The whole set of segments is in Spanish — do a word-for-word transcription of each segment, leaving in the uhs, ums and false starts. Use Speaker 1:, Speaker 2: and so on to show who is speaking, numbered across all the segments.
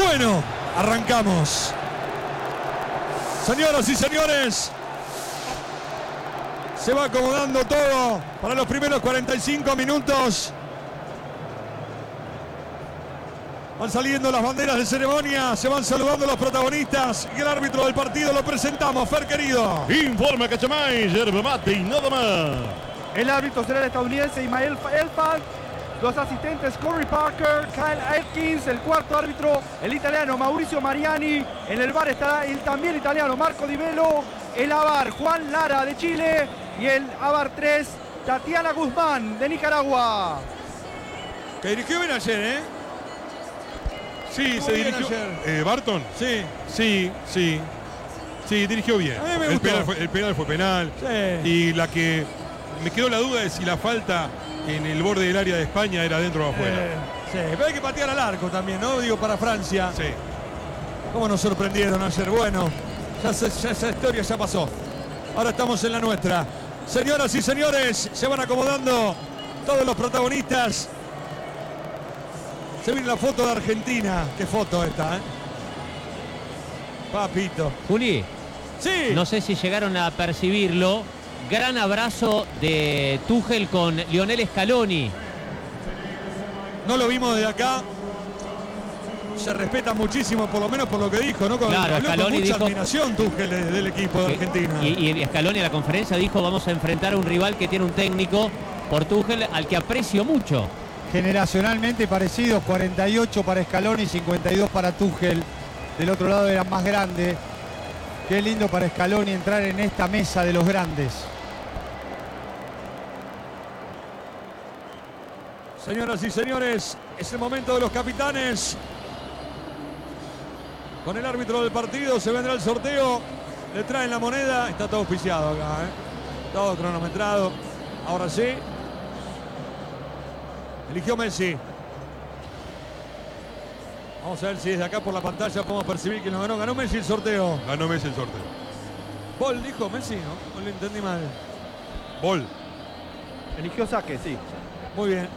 Speaker 1: Bueno, arrancamos. Señoras y señores, se va acomodando todo para los primeros cuarenta y cinco minutos. Van saliendo las banderas de ceremonia, se van saludando los protagonistas y el árbitro del partido lo presentamos. Fer, querido.
Speaker 2: Informa Cachamay, yerba mate y nada más.
Speaker 3: El árbitro será el estadounidense Ismael Elfan. Los asistentes Corey Parker, Kyle Atkins, el cuarto árbitro, el italiano Mauricio Mariani. En el V A R estará el también italiano Marco Di Velo. El A V A R Juan Lara de Chile. Y el A V A R tres Tatiana Guzmán de Nicaragua.
Speaker 1: Que dirigió bien ayer, ¿eh?
Speaker 2: Sí, se dirigió. Eh, ¿Barton?
Speaker 1: Sí.
Speaker 2: Sí, sí. Sí, dirigió bien.
Speaker 1: A mí me
Speaker 2: el,
Speaker 1: gustó.
Speaker 2: penal fue, el penal fue penal.
Speaker 1: Sí.
Speaker 2: Y la que me quedó la duda de si la falta en el borde del área de España era dentro o afuera.
Speaker 1: Eh, sí, pero hay que patear al arco también, ¿no? Digo, para Francia.
Speaker 2: Sí.
Speaker 1: ¿Cómo nos sorprendieron ayer? Bueno, ya, se, ya esa historia ya pasó. Ahora estamos en la nuestra. Señoras y señores, se van acomodando todos los protagonistas. Se viene la foto de Argentina. Qué foto esta, ¿eh? Papito.
Speaker 4: Juli,
Speaker 1: Sí.
Speaker 4: no sé si llegaron a percibirlo. Gran abrazo de Tuchel con Lionel Scaloni.
Speaker 1: No lo vimos desde acá. Se respeta muchísimo, por lo menos por lo que dijo, ¿no? Con,
Speaker 4: Claro,
Speaker 1: habló con
Speaker 4: Scaloni
Speaker 1: mucha
Speaker 4: dijo-
Speaker 1: admiración Tuchel de- del equipo de Argentina.
Speaker 4: Y, y Scaloni en la conferencia dijo: vamos a enfrentar a un rival que tiene un técnico, por Tuchel, al que aprecio mucho.
Speaker 5: Generacionalmente parecidos, cuarenta y ocho para Scaloni, cincuenta y dos para Tuchel. Del otro lado eran más grandes. Qué lindo para Scaloni entrar en esta mesa de los grandes.
Speaker 1: Señoras y señores, es el momento de los capitanes. Con el árbitro del partido se vendrá el sorteo. Le traen la moneda. Está todo auspiciado acá, ¿eh? Todo cronometrado. Ahora sí. Eligió Messi. Vamos a ver si desde acá por la pantalla podemos percibir quién lo ganó. Ganó Messi el sorteo.
Speaker 2: Ganó Messi el sorteo.
Speaker 1: Bol dijo Messi, ¿no? No lo entendí mal.
Speaker 2: Bol.
Speaker 3: Eligió saque, sí.
Speaker 1: Muy bien.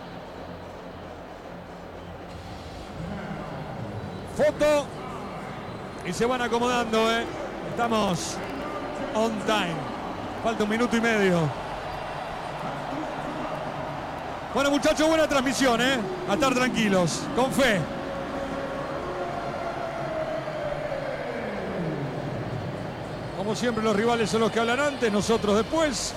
Speaker 1: Foto. Y se van acomodando, ¿eh? Estamos on time. Falta un minuto y medio. Bueno, muchachos, buena transmisión, ¿eh? A estar tranquilos, con fe. Como siempre, los rivales son los que hablan antes, nosotros después.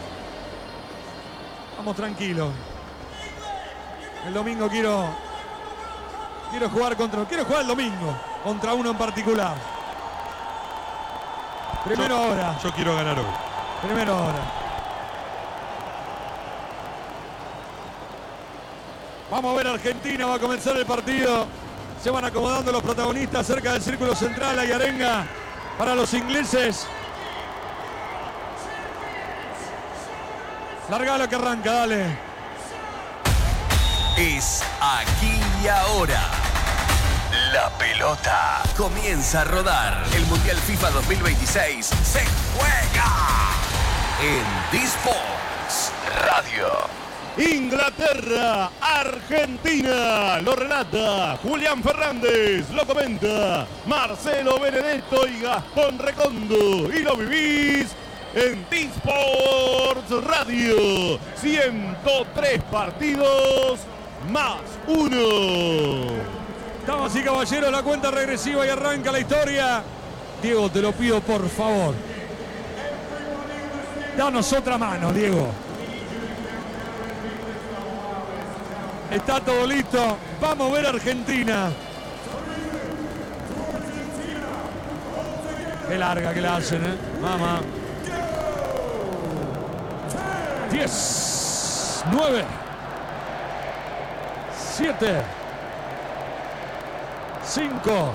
Speaker 1: Vamos tranquilos. El domingo quiero quiero jugar contra quiero jugar el domingo contra uno en particular. Primero
Speaker 2: Yo-
Speaker 1: ahora,
Speaker 2: Yo quiero ganar hoy.
Speaker 1: primero ahora. Vamos a ver Argentina, va a comenzar el partido. Se van acomodando los protagonistas cerca del círculo central. Hay arenga para los ingleses. Largalo que arranca, dale.
Speaker 6: Es aquí y ahora. La pelota comienza a rodar. El Mundial FIFA dos mil veintiséis se juega en D-Sports Radio.
Speaker 2: Inglaterra, Argentina, lo relata Julián Fernández, lo comenta Marcelo Benedetto y Gastón Recondo, y lo vivís en D-Sports Radio. ciento tres partidos más uno.
Speaker 1: Damas y caballeros, la cuenta regresiva y arranca la historia. Diego, te lo pido por favor. Danos otra mano, Diego. Está todo listo. Vamos a ver a Argentina. Qué larga que la hacen, ¿eh? Mamá. diez, nueve, siete, cinco,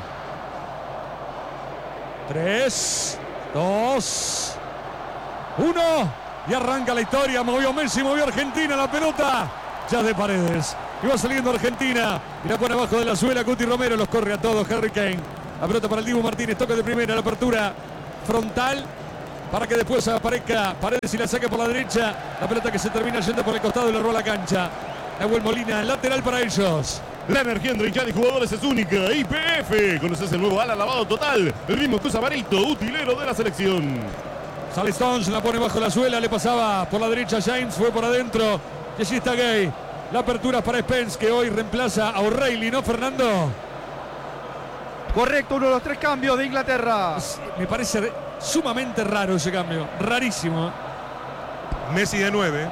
Speaker 1: tres, dos, uno. Y arranca la historia. Movió Messi, movió Argentina la pelota. Ya de Paredes. Y va saliendo Argentina. Y la pone abajo de la suela. Cuti Romero los corre a todos. Harry Kane. La pelota para el Dibu Martínez. Toca de primera. La apertura frontal. Para que después aparezca Paredes y la saque por la derecha. La pelota que se termina yendo por el costado y le roba la cancha. Nahuel Molina. Lateral para ellos.
Speaker 7: La energía entre hinchada y jugadores es única. Y P F. ¿Conoces el nuevo ala lavado total? El mismo que usa Barito, utilero de la selección.
Speaker 1: Sale Stones, la pone bajo la suela, le pasaba por la derecha James, fue por adentro. Y allí está Gay. La apertura es para Spence, que hoy reemplaza a O'Reilly, ¿no, Fernando?
Speaker 3: Correcto, uno de los tres cambios de Inglaterra.
Speaker 1: Me parece sumamente raro ese cambio, rarísimo.
Speaker 2: Messi de nueve.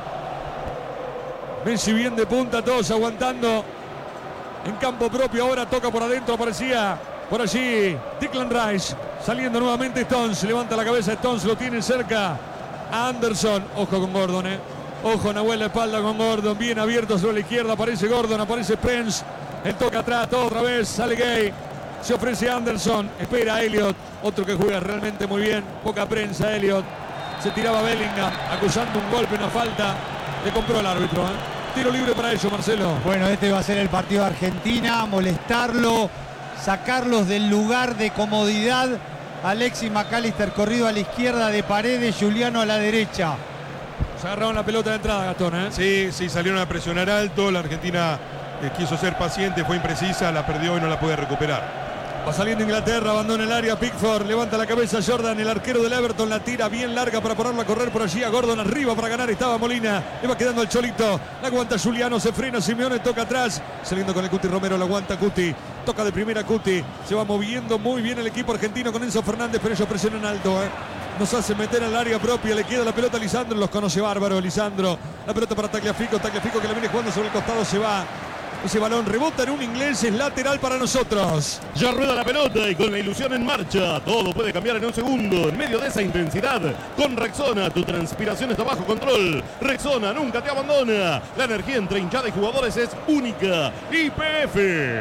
Speaker 1: Messi bien de punta, todos aguantando en campo propio. Ahora toca por adentro, aparecía por allí Declan Rice. Saliendo nuevamente Stones, levanta la cabeza Stones, lo tiene cerca a Anderson. Ojo con Gordon, eh. Ojo, Nahuel la espalda con Gordon, bien abierto sobre la izquierda, aparece Gordon, aparece Spence. El toca atrás, todo otra vez, sale Gay. Se ofrece Anderson, espera Elliot, otro que juega realmente muy bien, poca prensa Elliot. Se tiraba Bellingham, acusando un golpe, una falta. Le compró el árbitro, ¿eh? Tiro libre para ellos, Marcelo.
Speaker 5: Bueno, este va a ser el partido de Argentina, molestarlo, sacarlos del lugar de comodidad. Alexis McAllister corrido a la izquierda de Paredes, Juliano a la derecha.
Speaker 1: Se agarraron la pelota de entrada, Gastón, ¿eh?
Speaker 2: Sí, sí, salieron a presionar alto. La Argentina eh, quiso ser paciente, fue imprecisa, la perdió y no la puede recuperar.
Speaker 1: Va saliendo Inglaterra, abandona el área, Pickford, levanta la cabeza Jordan, el arquero del Everton, la tira bien larga para ponerla a correr por allí a Gordon, arriba para ganar, estaba Molina, le va quedando el Cholito, la aguanta Juliano, se frena Simeone, toca atrás, saliendo con el Cuti Romero, la aguanta Cuti, toca de primera Cuti, se va moviendo muy bien el equipo argentino con Enzo Fernández, pero ellos presionan alto, ¿eh? Nos hace meter al área propia, le queda la pelota a Lisandro, los conoce bárbaro Lisandro, la pelota para Tagliafico, Tagliafico que la viene jugando sobre el costado, se va. Ese balón rebota en un inglés, es lateral para nosotros.
Speaker 7: Ya rueda la pelota y con la ilusión en marcha. Todo puede cambiar en un segundo. En medio de esa intensidad, con Rexona, tu transpiración está bajo control. Rexona nunca te abandona. La energía entre hinchada y jugadores es única. Y P F.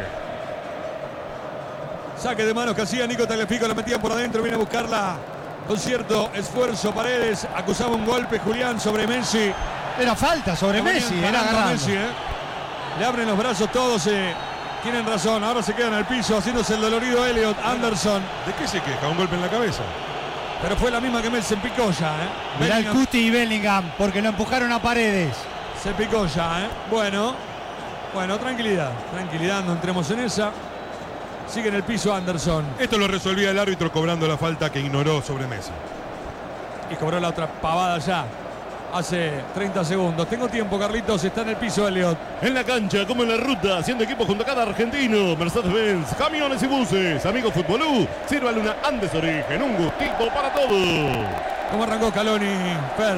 Speaker 1: Saque de manos que hacía Nico Tagliafico, la metían por adentro, viene a buscarla con cierto esfuerzo Paredes. Acusaba un golpe Julián sobre Messi.
Speaker 5: Era falta sobre
Speaker 1: La
Speaker 5: Messi,
Speaker 1: venían
Speaker 5: era
Speaker 1: parando a
Speaker 5: agarrando.
Speaker 1: Messi, ¿eh? Le abren los brazos todos, eh. Tienen razón, ahora se quedan al piso haciéndose el dolorido Elliot, Anderson.
Speaker 2: ¿De qué se queja? Un golpe en la cabeza.
Speaker 1: Pero fue la misma que Messi, se picó ya, ¿eh?
Speaker 5: Mirá el
Speaker 1: Bellingham
Speaker 5: Cuti y Bellingham, porque lo empujaron a Paredes.
Speaker 1: se picó ya, ¿eh? Bueno, bueno, tranquilidad, tranquilidad, no entremos en esa. Sigue en el piso Anderson.
Speaker 2: Esto lo resolvía el árbitro cobrando la falta que ignoró sobre Messi.
Speaker 1: Y cobró la otra pavada ya. Hace treinta segundos. Tengo tiempo, Carlitos. Está en el piso, Elliot.
Speaker 7: En la cancha, como en la ruta, haciendo equipo junto a cada argentino. Mercedes-Benz, camiones y buses. Amigo Futbolú, sírvale una Andes Origen. Un gustito para todos.
Speaker 1: ¿Cómo arrancó Scaloni, Per?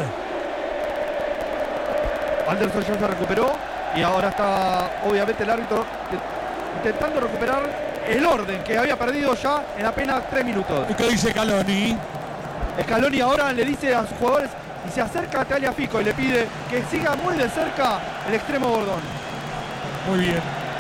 Speaker 3: Anderson ya se recuperó y ahora está obviamente el árbitro intentando recuperar el orden que había perdido ya en apenas tres minutos.
Speaker 1: ¿Y qué dice Scaloni?
Speaker 3: Scaloni ahora le dice a sus jugadores y se acerca a Tagliafico y le pide que siga muy de cerca el extremo Gordon.
Speaker 1: Muy bien.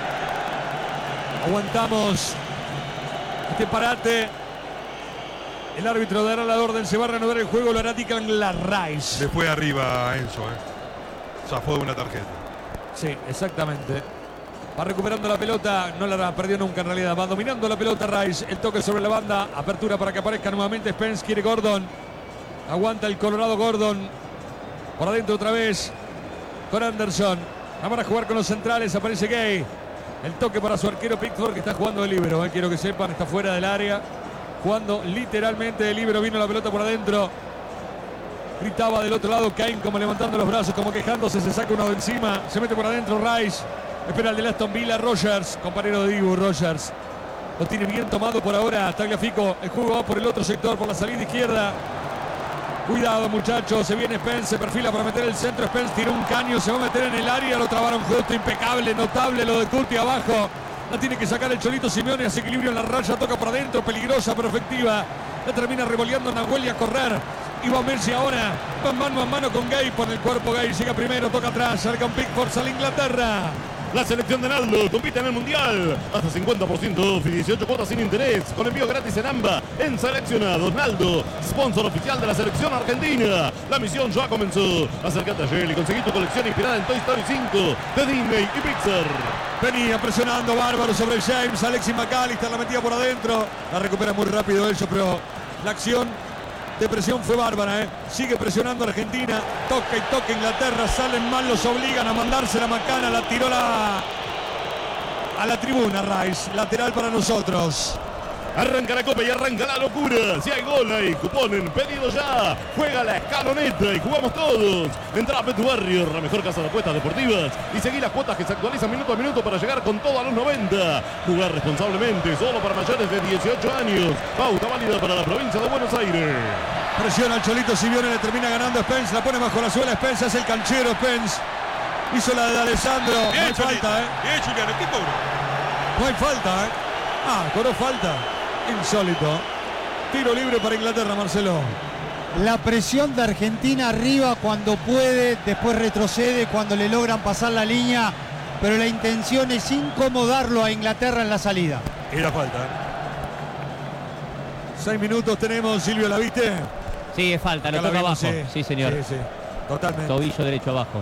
Speaker 1: Aguantamos este parate. El árbitro dará la orden, se va a reanudar el juego, lo hará Declan Rice.
Speaker 2: Le fue arriba a Enzo, ¿eh? Zafó de una tarjeta.
Speaker 1: Sí, exactamente. Va recuperando la pelota, no la perdió nunca en realidad. Va dominando la pelota Rice, el toque sobre la banda, apertura para que aparezca nuevamente Spence, quiere Gordon. Aguanta el Colorado Gordon. Por adentro otra vez con Anderson. Van a jugar con los centrales, aparece Gay. El toque para su arquero Pickford, que está jugando de líbero, eh. Quiero que sepan, está fuera del área. Jugando literalmente de líbero, vino la pelota por adentro. Gritaba del otro lado Kane como levantando los brazos, como quejándose, se saca uno de encima. Se mete por adentro Rice. Espera el de Aston Villa, Rogers, compañero de Dibu, Rogers. Lo tiene bien tomado por ahora Tagliafico. El juego va por el otro sector, por la salida izquierda. Cuidado, muchachos, se viene Spence, se perfila para meter el centro. Spence tira un caño, se va a meter en el área, lo trabaron justo, impecable, notable lo de Cuti abajo. La tiene que sacar el Cholito Simeone, hace equilibrio en la raya, toca por adentro, peligrosa pero efectiva. La termina revoleando Nahuel y a correr. Y va Messi ahora, va mano a mano con Gay, pone el cuerpo Gay, llega primero, toca atrás, sale con Pickford, sale Inglaterra.
Speaker 7: La selección de Naldo compite en el Mundial. Hasta cincuenta por ciento off y dieciocho cuotas sin interés. Con envío gratis en AMBA. En Seleccionados Naldo, sponsor oficial de la selección argentina. La misión ya comenzó. Acércate a Shell y conseguí tu colección inspirada en Toy Story cinco de Disney y Pixar.
Speaker 1: Venía presionando bárbaro sobre James, Alexis McAllister la metía por adentro. La recupera muy rápido ellos, pero la acción de presión fue bárbara, ¿eh? Sigue presionando Argentina, toca y toca Inglaterra, salen mal, los obligan a mandarse la macana, la tiró la a la tribuna, Rice. Lateral para nosotros.
Speaker 7: Arranca la copa y arranca la locura. Si hay gol hay cupón en pedido ya. Juega la escaloneta y jugamos todos. Entra a Bet Warrior, la mejor casa de apuestas deportivas. Y seguí las cuotas que se actualizan minuto a minuto para llegar con todo a los noventa. Jugar responsablemente, solo para mayores de dieciocho años. Pauta válida para la provincia de Buenos Aires.
Speaker 1: Presiona al Cholito Simeone, le termina ganando Spence. La pone bajo la suela Spence, es el canchero Spence. Hizo la de Alessandro.
Speaker 2: Bien,
Speaker 1: no hay
Speaker 2: Cholito.
Speaker 1: falta, ¿eh?
Speaker 2: Bien, Juliano, ¿qué cobro?
Speaker 1: No hay falta, ¿eh? Ah, cobró falta. Insólito. Tiro libre para Inglaterra, Marcelo.
Speaker 5: La presión de Argentina arriba cuando puede, después retrocede cuando le logran pasar la línea, pero la intención es incomodarlo a Inglaterra en la salida.
Speaker 1: Era falta, ¿eh? Seis minutos tenemos, Silvio, ¿la viste?
Speaker 4: Sí, es falta, lo
Speaker 1: Acá la
Speaker 4: toca
Speaker 1: vimos,
Speaker 4: abajo. Sí, señor.
Speaker 1: Sí, sí, totalmente.
Speaker 4: Tobillo derecho abajo.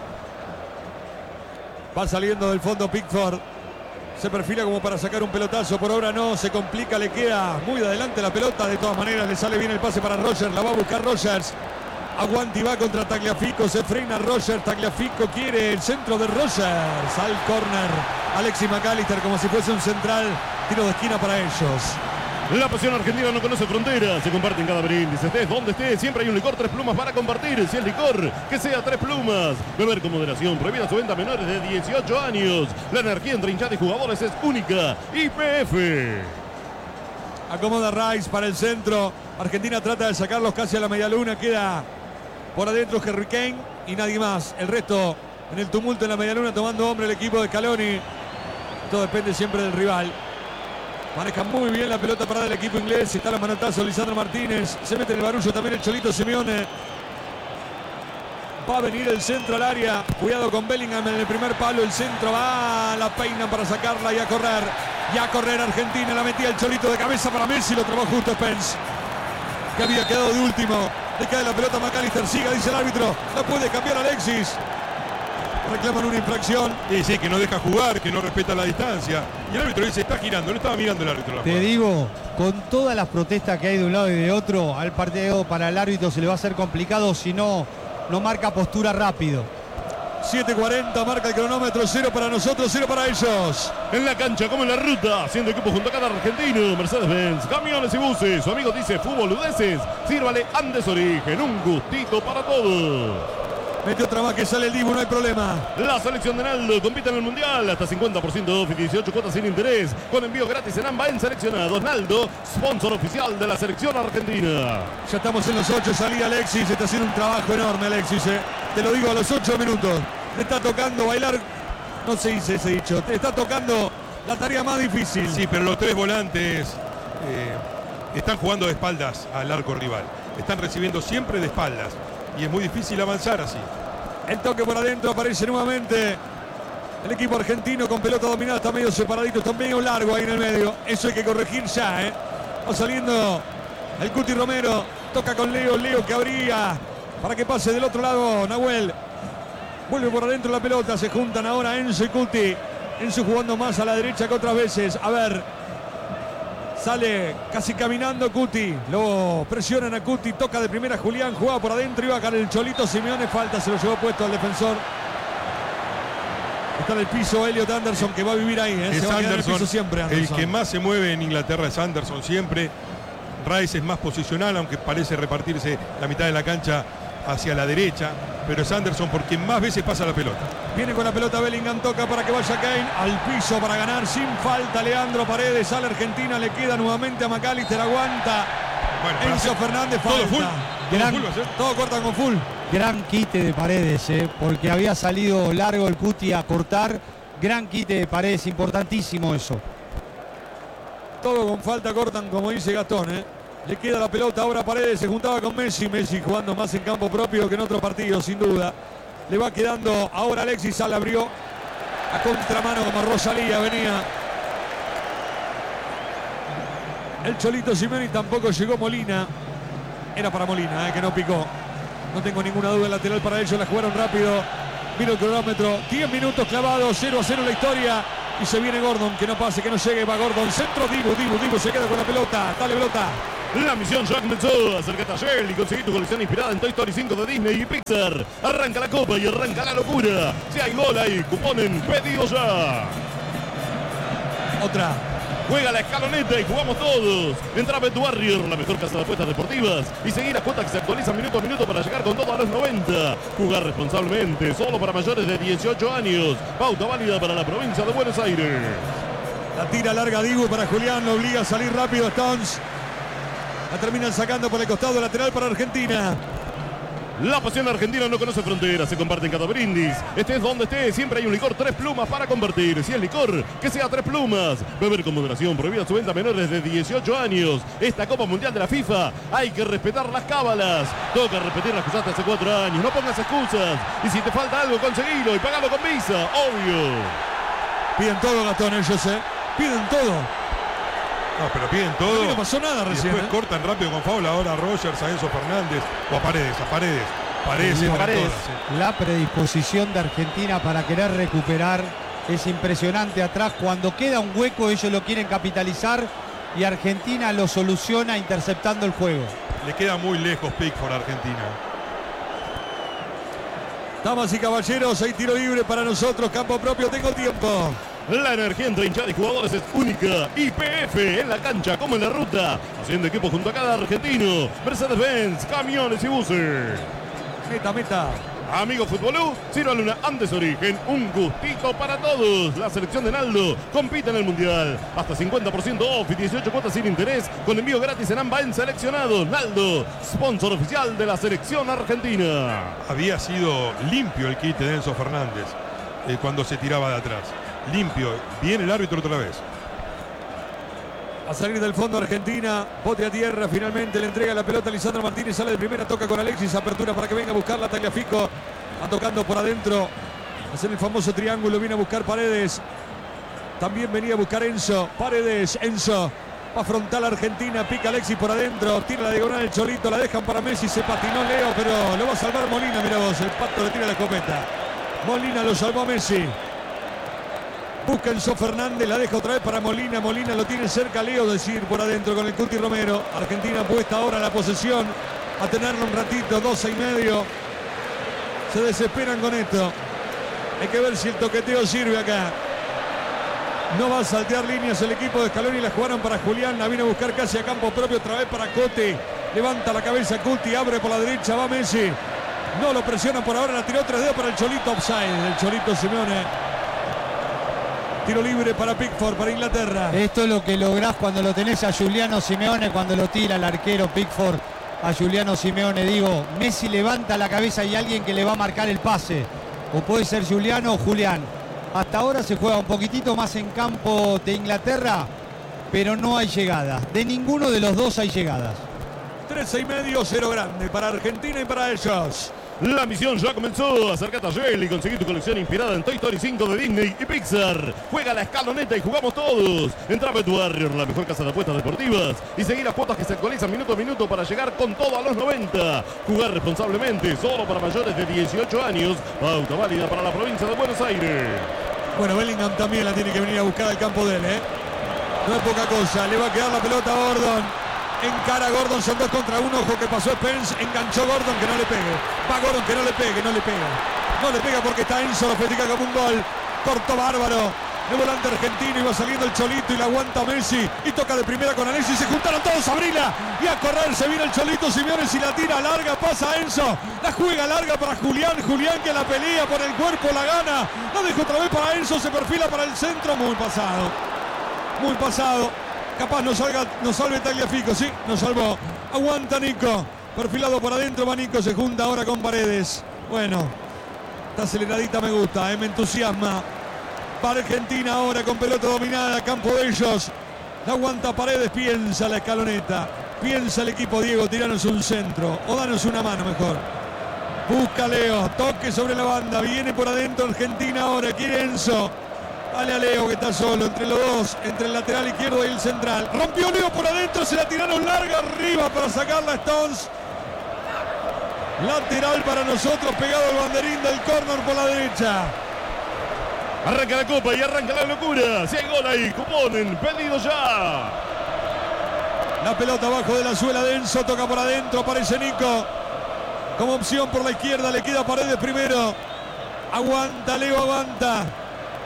Speaker 1: Va saliendo del fondo Pickford. Se perfila como para sacar un pelotazo. Por ahora no, se complica, le queda muy de adelante la pelota. De todas maneras le sale bien el pase para Rogers. La va a buscar Rogers. Aguanta y va contra Tagliafico. Se frena Rogers. Tagliafico quiere el centro de Rogers. Al córner. Alexis McAllister como si fuese un central. Tiro de esquina para ellos.
Speaker 7: La pasión argentina no conoce fronteras, se comparte en cada brindis, estés donde estés, siempre hay un licor Tres Plumas para compartir. Si es licor, que sea Tres Plumas. Beber con moderación, prohibida su venta a menores de dieciocho años. La energía entre hinchada y jugadores es única. Y P F.
Speaker 1: Acomoda Rice para el centro. Argentina trata de sacarlos casi a la media luna. Queda por adentro Harry Kane y nadie más. El resto en el tumulto en la media luna tomando hombre el equipo de Scaloni. Todo depende siempre del rival. Maneja muy bien la pelota para el equipo inglés. Está la manotazo Lisandro Martínez. Se mete en el barullo también el Cholito Simeone. Va a venir el centro al área. Cuidado con Bellingham en el primer palo. El centro va, la peinan para sacarla y a correr. Y a correr Argentina. La metía el Cholito de cabeza para Messi. Lo trabó justo Spence, que había quedado de último. Le cae la pelota a McAllister. Siga, dice el árbitro. No puede cambiar Alexis. Reclaman una infracción.
Speaker 2: Sí, sí, que no deja jugar, que no respeta la distancia. Y el árbitro dice, está girando, no estaba mirando el árbitro. La
Speaker 5: Te
Speaker 2: jugada.
Speaker 5: digo, con todas las protestas que hay de un lado y de otro, al partido para el árbitro se le va a hacer complicado si no, no marca postura rápido.
Speaker 1: siete cuarenta marca el cronómetro. Cero para nosotros, cero para ellos.
Speaker 7: En la cancha como en la ruta, haciendo equipo junto a cada argentino. Mercedes-Benz, camiones y buses. Su amigo dice fútbol Udeses. Sírvale Andes Origen, un gustito para todos.
Speaker 1: Mete otra más que sale el Dibu, no hay problema.
Speaker 7: La selección de Naldo compite en el Mundial. Hasta cincuenta por ciento off y dieciocho cuotas sin interés. Con envío gratis en AMBA en seleccionados. Naldo, sponsor oficial de la selección argentina.
Speaker 1: Ya estamos en los ocho, salía Alexis. Está haciendo un trabajo enorme Alexis, eh. Te lo digo a los ocho minutos. Te está tocando bailar. No se dice ese dicho. Te está tocando la tarea más difícil.
Speaker 2: Sí, pero los tres volantes eh, están jugando de espaldas al arco rival. Están recibiendo siempre de espaldas. Y es muy difícil avanzar así.
Speaker 1: El toque por adentro, aparece nuevamente el equipo argentino con pelota dominada. Está medio separadito, está medio largo ahí en el medio. Eso hay que corregir ya, ¿eh? Va saliendo el Cuti Romero. Toca con Leo, Leo que abría para que pase del otro lado Nahuel. Vuelve por adentro la pelota, se juntan ahora Enzo y Cuti. Enzo jugando más a la derecha que otras veces. A ver. Sale casi caminando Cuti. Lo presionan a Cuti. Toca de primera Julián. Juega por adentro. Iba a caer el Cholito Simeone. Falta. Se lo llevó puesto al defensor. Está en el piso Elliot Anderson, que va a vivir ahí. ¿eh?
Speaker 2: Es
Speaker 1: Se va a quedar en el
Speaker 2: Anderson,
Speaker 1: piso siempre, Anderson.
Speaker 2: el que más se mueve en Inglaterra es Anderson siempre. Rice es más posicional, aunque parece repartirse la mitad de la cancha hacia la derecha. Pero es Anderson por quien más veces pasa la pelota.
Speaker 1: Viene con la pelota Bellingham, toca para que vaya Kane al piso para ganar sin falta. Leandro Paredes, sale Argentina, le queda nuevamente a McAllister, aguanta.
Speaker 2: Bueno, para
Speaker 1: Enzo
Speaker 2: hacer
Speaker 1: Fernández,
Speaker 2: todo
Speaker 1: falta.
Speaker 2: full. Todo
Speaker 5: Gran-
Speaker 2: full va a ser.
Speaker 1: Todo corta con full.
Speaker 5: Gran quite de Paredes, eh, porque había salido largo el Cuti a cortar. Gran quite de Paredes, importantísimo eso.
Speaker 1: Todo con falta cortan, como dice Gastón, ¿eh? Le queda la pelota ahora a Paredes, se juntaba con Messi. Messi jugando más en campo propio que en otro partido, sin duda. Le va quedando ahora Alexis, Sala abrió a contramano como Rosalía venía. El Cholito Simeone, tampoco llegó Molina. Era para Molina, ¿eh? Que no picó. No tengo ninguna duda, el lateral para ellos, la jugaron rápido. Mira el cronómetro, diez minutos clavados, cero a cero la historia. Y se viene Gordon, que no pase, que no llegue, va Gordon. Centro, Dibu, Dibu, Dibu se queda con la pelota. Dale pelota.
Speaker 7: La misión ya comenzó. Acércate a Shell y conseguí tu colección inspirada en Toy Story cinco de Disney y Pixar. Arranca la copa y arranca la locura. Si hay gol hay cupón en pedido ya.
Speaker 1: Otra.
Speaker 7: Juega la escaloneta y jugamos todos. Entra Bet Warrior, la mejor casa de apuestas deportivas. Y seguir las cuotas que se actualizan minuto a minuto para llegar con todo a los noventa. Jugar responsablemente, solo para mayores de dieciocho años. Pauta válida para la provincia de Buenos Aires.
Speaker 1: La tira larga Dibu para Julián, lo obliga a salir rápido Stones. La terminan sacando por el costado lateral para Argentina.
Speaker 7: La pasión argentina no conoce fronteras, se comparte en cada brindis. Estés donde estés, siempre hay un licor Tres Plumas para compartir. Si es licor, que sea Tres Plumas. Beber con moderación, prohibida su venta a menores de dieciocho años. Esta Copa Mundial de la FIFA, hay que respetar las cábalas. Toca repetir las que usaste hace cuatro años, no pongas excusas. Y si te falta algo, conseguilo y pagalo con Visa, obvio.
Speaker 1: Piden todo, Gastón, ellos, ¿eh? Piden todo.
Speaker 2: No, pero piden todo.
Speaker 1: No pasó nada
Speaker 2: y
Speaker 1: recién.
Speaker 2: después
Speaker 1: ¿eh?
Speaker 2: cortan rápido con Faula. Ahora a Rogers, a Enzo Fernández o a Paredes, a Paredes. Paredes,
Speaker 5: Sí,
Speaker 2: entran
Speaker 5: Paredes.
Speaker 2: todas, ¿eh?
Speaker 5: La predisposición de Argentina para querer recuperar es impresionante atrás. Cuando queda un hueco, ellos lo quieren capitalizar y Argentina lo soluciona interceptando el juego.
Speaker 2: Le queda muy lejos Pickford a Argentina.
Speaker 1: Damas y caballeros, hay tiro libre para nosotros. Campo propio, tengo tiempo.
Speaker 7: La energía entre hinchada y jugadores es única. Y P F en la cancha como en la ruta. Haciendo equipo junto a cada argentino. Mercedes-Benz, camiones y buses.
Speaker 1: Meta, meta.
Speaker 7: Amigo Futbolú, sírvale una Andes Origen, un gustito para todos. La selección de Naldo compite en el Mundial. Hasta cincuenta por ciento off y dieciocho cuotas sin interés con envío gratis en AMBA en seleccionados. Naldo, sponsor oficial de la selección argentina.
Speaker 2: Había sido limpio el quite de Enzo Fernández eh, cuando se tiraba de atrás. Limpio. Viene el árbitro otra vez.
Speaker 1: A salir del fondo Argentina, bote a tierra, finalmente le entrega la pelota a Lisandro Martínez, sale de primera, toca con Alexis, apertura para que venga a buscarla Tagliafico, va tocando por adentro, hacer el famoso triángulo, viene a buscar Paredes, también venía a buscar Enzo, Paredes, Enzo, va a frontal Argentina, pica Alexis por adentro, tira la diagonal el Cholito, la dejan para Messi, se patinó Leo, pero lo va a salvar Molina, mira vos, el Pato le tira la escopeta, Molina lo salvó a Messi. Busca Enzo Fernández, la deja otra vez para Molina. Molina lo tiene cerca, Leo, decir por adentro con el Cuti Romero. Argentina puesta ahora la posesión, a tenerlo un ratito, doce y medio. Se desesperan con esto. Hay que ver si el toqueteo sirve acá. No va a saltear líneas el equipo de Scaloni, la jugaron para Julián, la viene a buscar casi a campo propio, otra vez para Cote. Levanta la cabeza Cuti, abre por la derecha, va Messi. No lo presiona por ahora, la tiró tres dedos para el Cholito, offside. El Cholito Simeone. Tiro libre para Pickford, para Inglaterra.
Speaker 5: Esto es lo que lográs cuando lo tenés a Giuliano Simeone, cuando lo tira el arquero Pickford a Giuliano Simeone. Digo, Messi levanta la cabeza y alguien que le va a marcar el pase. O puede ser Giuliano o Julián. Hasta ahora se juega un poquitito más en campo de Inglaterra, pero no hay llegadas. De ninguno de los dos hay llegadas.
Speaker 1: trece y medio, cero grande para Argentina y para ellos.
Speaker 7: La misión ya comenzó. Acércate a Shell y conseguí tu colección inspirada en Toy Story cinco de Disney y Pixar. Juega la escaloneta y jugamos todos. Entra a Bet Warrior, la mejor casa de apuestas deportivas. Y seguir las cuotas que se actualizan minuto a minuto para llegar con todo a los noventa. Jugar responsablemente, solo para mayores de dieciocho años. Pauta válida para la provincia de Buenos Aires.
Speaker 1: Bueno, Bellingham también la tiene que venir a buscar al campo de él, ¿eh? No es poca cosa. Le va a quedar la pelota a Gordon. Encara Gordon, son dos contra uno. Ojo que pasó Spence, enganchó Gordon, que no le pegue. Va Gordon, que no le pegue, no le pega. No le pega porque está Enzo, lo festeja como un gol. Corto bárbaro. De volante argentino, iba saliendo el Cholito y la aguanta Messi. Y toca de primera con Alexis. Se juntaron todos a Brila. Y a correr se viene el Cholito Simeone. Si la tira larga, pasa Enzo. La juega larga para Julián. Julián que la pelea por el cuerpo, la gana. La deja otra vez para Enzo. Se perfila para el centro. Muy pasado. Muy pasado. Capaz nos salga, nos salve Tagliafico, sí, nos salvó. Aguanta Nico. Perfilado por adentro va Nico, se junta ahora con Paredes. Bueno, esta aceleradita me gusta, eh, me entusiasma. Para Argentina ahora con pelota dominada, campo de ellos. La aguanta Paredes, piensa la escaloneta. Piensa el equipo, Diego, tiranos un centro. O danos una mano mejor. Busca Leo, toque sobre la banda. Viene por adentro Argentina ahora, quiere Enzo. Dale a Leo que está solo entre los dos, entre el lateral izquierdo y el central. Rompió Leo por adentro, se la tiraron larga arriba para sacarla Stones. Lateral para nosotros, pegado al banderín del córner por la derecha.
Speaker 7: Arranca la copa y arranca la locura. Si hay gol ahí, cuponen, pedido ya.
Speaker 1: La pelota abajo de la suela de Enzo, toca por adentro, aparece Nico. Como opción por la izquierda, le queda Paredes primero. Aguanta, Leo aguanta.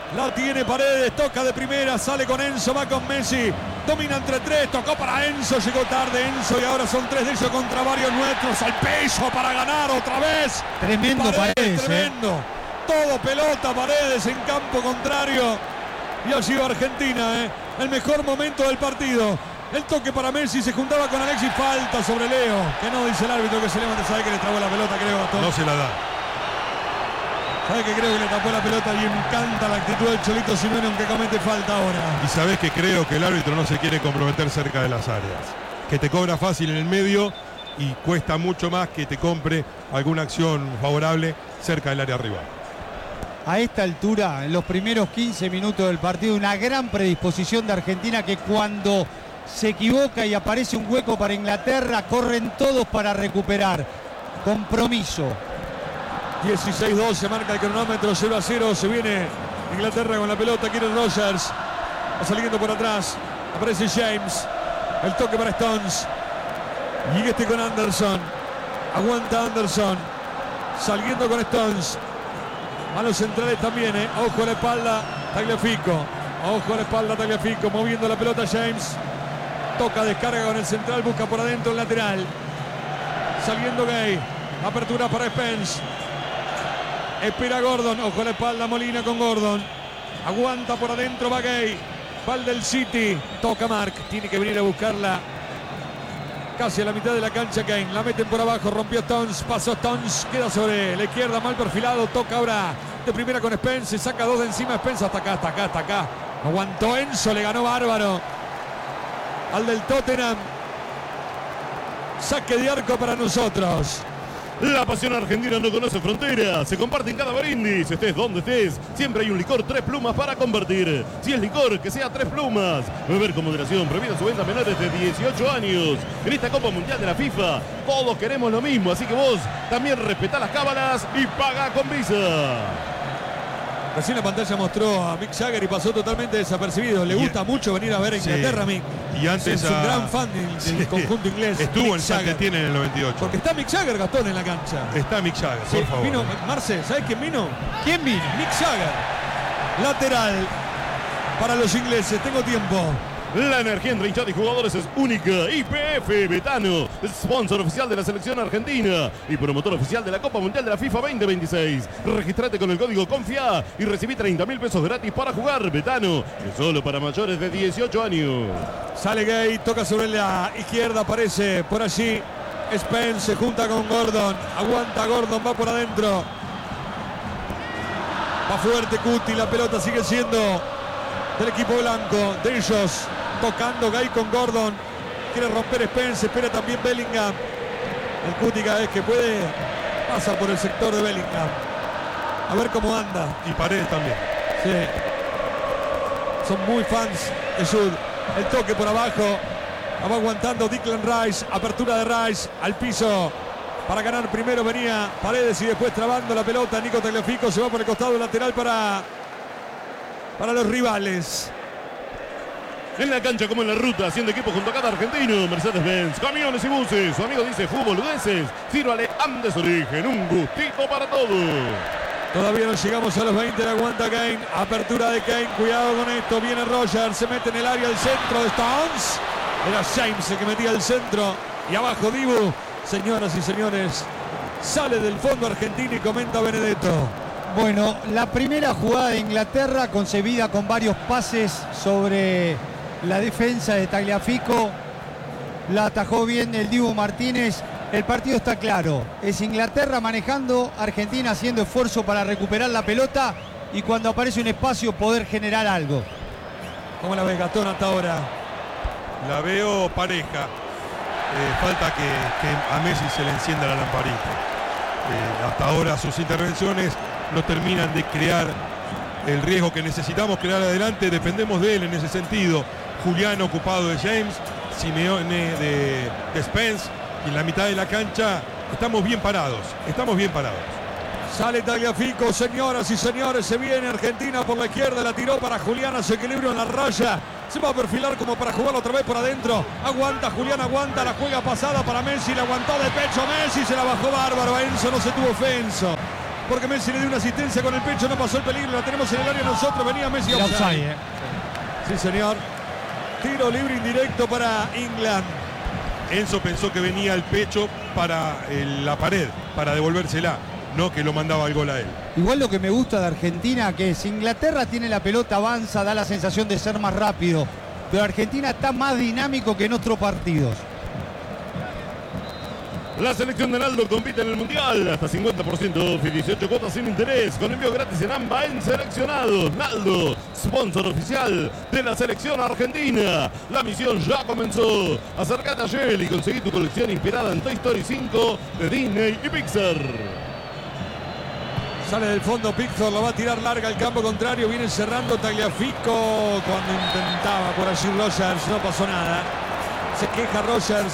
Speaker 1: La tiene Paredes, toca de primera, sale con Enzo, va con Messi. Domina entre tres, tocó para Enzo, llegó tarde Enzo y ahora son tres de ellos contra varios nuestros. Al peso para ganar otra vez.
Speaker 5: Tremendo Paredes, Paredes
Speaker 1: tremendo. Eh. Todo pelota, Paredes en campo contrario. Y allí va Argentina, ¿eh? El mejor momento del partido. El toque para Messi, se juntaba con Alexis, falta sobre Leo. Que no, dice el árbitro que se levanta, sabe que le trabó la pelota, creo. Gastón.
Speaker 2: No se la da.
Speaker 1: Sabe que creo que le tapó la pelota y encanta la actitud del Cholito Simeone, aunque comete falta ahora.
Speaker 2: Y sabés que creo que el árbitro no se quiere comprometer cerca de las áreas. Que te cobra fácil en el medio y cuesta mucho más que te compre alguna acción favorable cerca del área rival.
Speaker 5: A esta altura, en los primeros quince minutos del partido, una gran predisposición de Argentina que cuando se equivoca y aparece un hueco para Inglaterra, corren todos para recuperar. Compromiso.
Speaker 1: dieciséis doce marca el cronómetro, cero a cero. Se viene Inglaterra con la pelota. Kieran Rogers va saliendo por atrás. Aparece James. El toque para Stones. Y este con Anderson. Aguanta Anderson. Saliendo con Stones. A los centrales también, ¿eh? Ojo a la espalda, Tagliafico. Ojo a la espalda, Tagliafico. Moviendo la pelota James. Toca, descarga con el central. Busca por adentro el lateral. Saliendo Gay. Apertura para Spence. Espera Gordon. Ojo a la espalda, Molina con Gordon. Aguanta por adentro, va Gay. Va el del City. Toca Mark. Tiene que venir a buscarla. Casi a la mitad de la cancha Kane. La meten por abajo. Rompió Stones. Pasó Stones. Queda sobre la izquierda. Mal perfilado. Toca ahora de primera con Spence. Saca dos de encima. Spence hasta acá, hasta acá, hasta acá. Aguantó Enzo. Le ganó bárbaro al del Tottenham. Saque de arco para nosotros.
Speaker 7: La pasión argentina no conoce fronteras, se comparte en cada brindis, estés donde estés, siempre hay un licor Tres Plumas para convertir. Si es licor, que sea Tres Plumas. Beber con moderación, prohibida su venta a menores de dieciocho años. En esta Copa Mundial de la FIFA, todos queremos lo mismo, así que vos también respetá las cábalas y paga con Visa.
Speaker 1: Recién la pantalla mostró a Mick Jagger y pasó totalmente desapercibido. Le gusta y, mucho venir a ver a Inglaterra, sí. Mick.
Speaker 2: Y antes
Speaker 1: es un a... gran fan del, del sí. conjunto inglés.
Speaker 2: Estuvo
Speaker 1: Mick
Speaker 2: en Saint-Étienne en el noventa y ocho.
Speaker 1: Porque está Mick Jagger, Gastón, en la cancha.
Speaker 2: Está Mick Jagger,
Speaker 1: sí.
Speaker 2: por favor.
Speaker 1: Vino, Marce, ¿sabes quién vino? ¿Quién vino? Mick Jagger. Lateral para los ingleses. Tengo tiempo.
Speaker 7: La energía entre hinchada y jugadores es única. Y P F Betano, sponsor oficial de la selección argentina y promotor oficial de la Copa Mundial de la FIFA veinte veintiséis. Registrate con el código CONFIA y recibí treinta mil pesos gratis para jugar. Betano, es solo para mayores de dieciocho años.
Speaker 1: Sale Gay, toca sobre la izquierda, aparece por allí Spence, se junta con Gordon. Aguanta Gordon, va por adentro. Va fuerte Cuti, la pelota sigue siendo del equipo blanco, de ellos. Tocando Gay con Gordon. Quiere romper Spence, espera también Bellingham. El Cuti cada vez que puede pasa por el sector de Bellingham. A ver cómo anda.
Speaker 2: Y Paredes también.
Speaker 1: Sí. Son muy fans de Jude. El toque por abajo. Va aguantando Declan Rice. Apertura de Rice al piso. Para ganar primero venía Paredes y después trabando la pelota. Nico Tagliafico se va por el costado lateral para, para los rivales.
Speaker 7: En la cancha como en la ruta, haciendo equipo junto a cada argentino. Mercedes-Benz, camiones y buses. Su amigo dice fútbol, boludeces. Sírvale Andes Origen, un gustito para todos.
Speaker 1: Todavía no llegamos a los veinte, la aguanta Kane. Apertura de Kane, cuidado con esto. Viene Rogers, se mete en el área, el centro de Stones. Era James el que metía el centro. Y abajo Dibu. Señoras y señores, sale del fondo Argentina y comenta Benedetto.
Speaker 5: Bueno, la primera jugada de Inglaterra concebida con varios pases sobre la defensa de Tagliafico, la atajó bien el Dibu Martínez. El partido está claro, es Inglaterra manejando, Argentina haciendo esfuerzo para recuperar la pelota y cuando aparece un espacio poder generar algo.
Speaker 1: ¿Cómo la ves, Gastón, hasta ahora?
Speaker 2: La veo pareja. Eh, falta que, que a Messi se le encienda la lamparita. Eh, hasta ahora sus intervenciones no terminan de crear el riesgo que necesitamos crear adelante. Dependemos de él en ese sentido. Julián ocupado de James, Simeone de, de Spence, y en la mitad de la cancha estamos bien parados, estamos bien parados.
Speaker 1: Sale Tagliafico, señoras y señores, se viene Argentina por la izquierda, la tiró para Julián, a su equilibrio en la raya, se va a perfilar como para jugarlo otra vez por adentro, aguanta Julián, aguanta, la juega pasada para Messi, la aguantó de pecho Messi, se la bajó bárbaro, a Enzo no se tuvo ofenso. porque Messi le dio una asistencia con el pecho, no pasó el peligro, la tenemos en el área nosotros, venía Messi
Speaker 5: El
Speaker 1: offside.
Speaker 5: offside, eh.
Speaker 1: Sí, señor. Tiro libre indirecto para England.
Speaker 2: Enzo pensó que venía al pecho para eh, la pared, para devolvérsela, no que lo mandaba al gol a él.
Speaker 5: Igual lo que me gusta de Argentina, que si Inglaterra tiene la pelota, avanza, da la sensación de ser más rápido, pero Argentina está más dinámico que en otros partidos.
Speaker 7: La selección de Naldo compite en el Mundial. Hasta cincuenta por ciento off y dieciocho cuotas sin interés. Con envío gratis en AMBA en Seleccionados. Naldo, sponsor oficial de la selección argentina. La misión ya comenzó. Acércate a Shell y conseguí tu colección inspirada en Toy Story cinco de Disney y Pixar.
Speaker 1: Sale del fondo Pickford, lo va a tirar larga al campo contrario. Viene cerrando Tagliafico cuando intentaba por allí Rogers. No pasó nada. Se queja Rogers.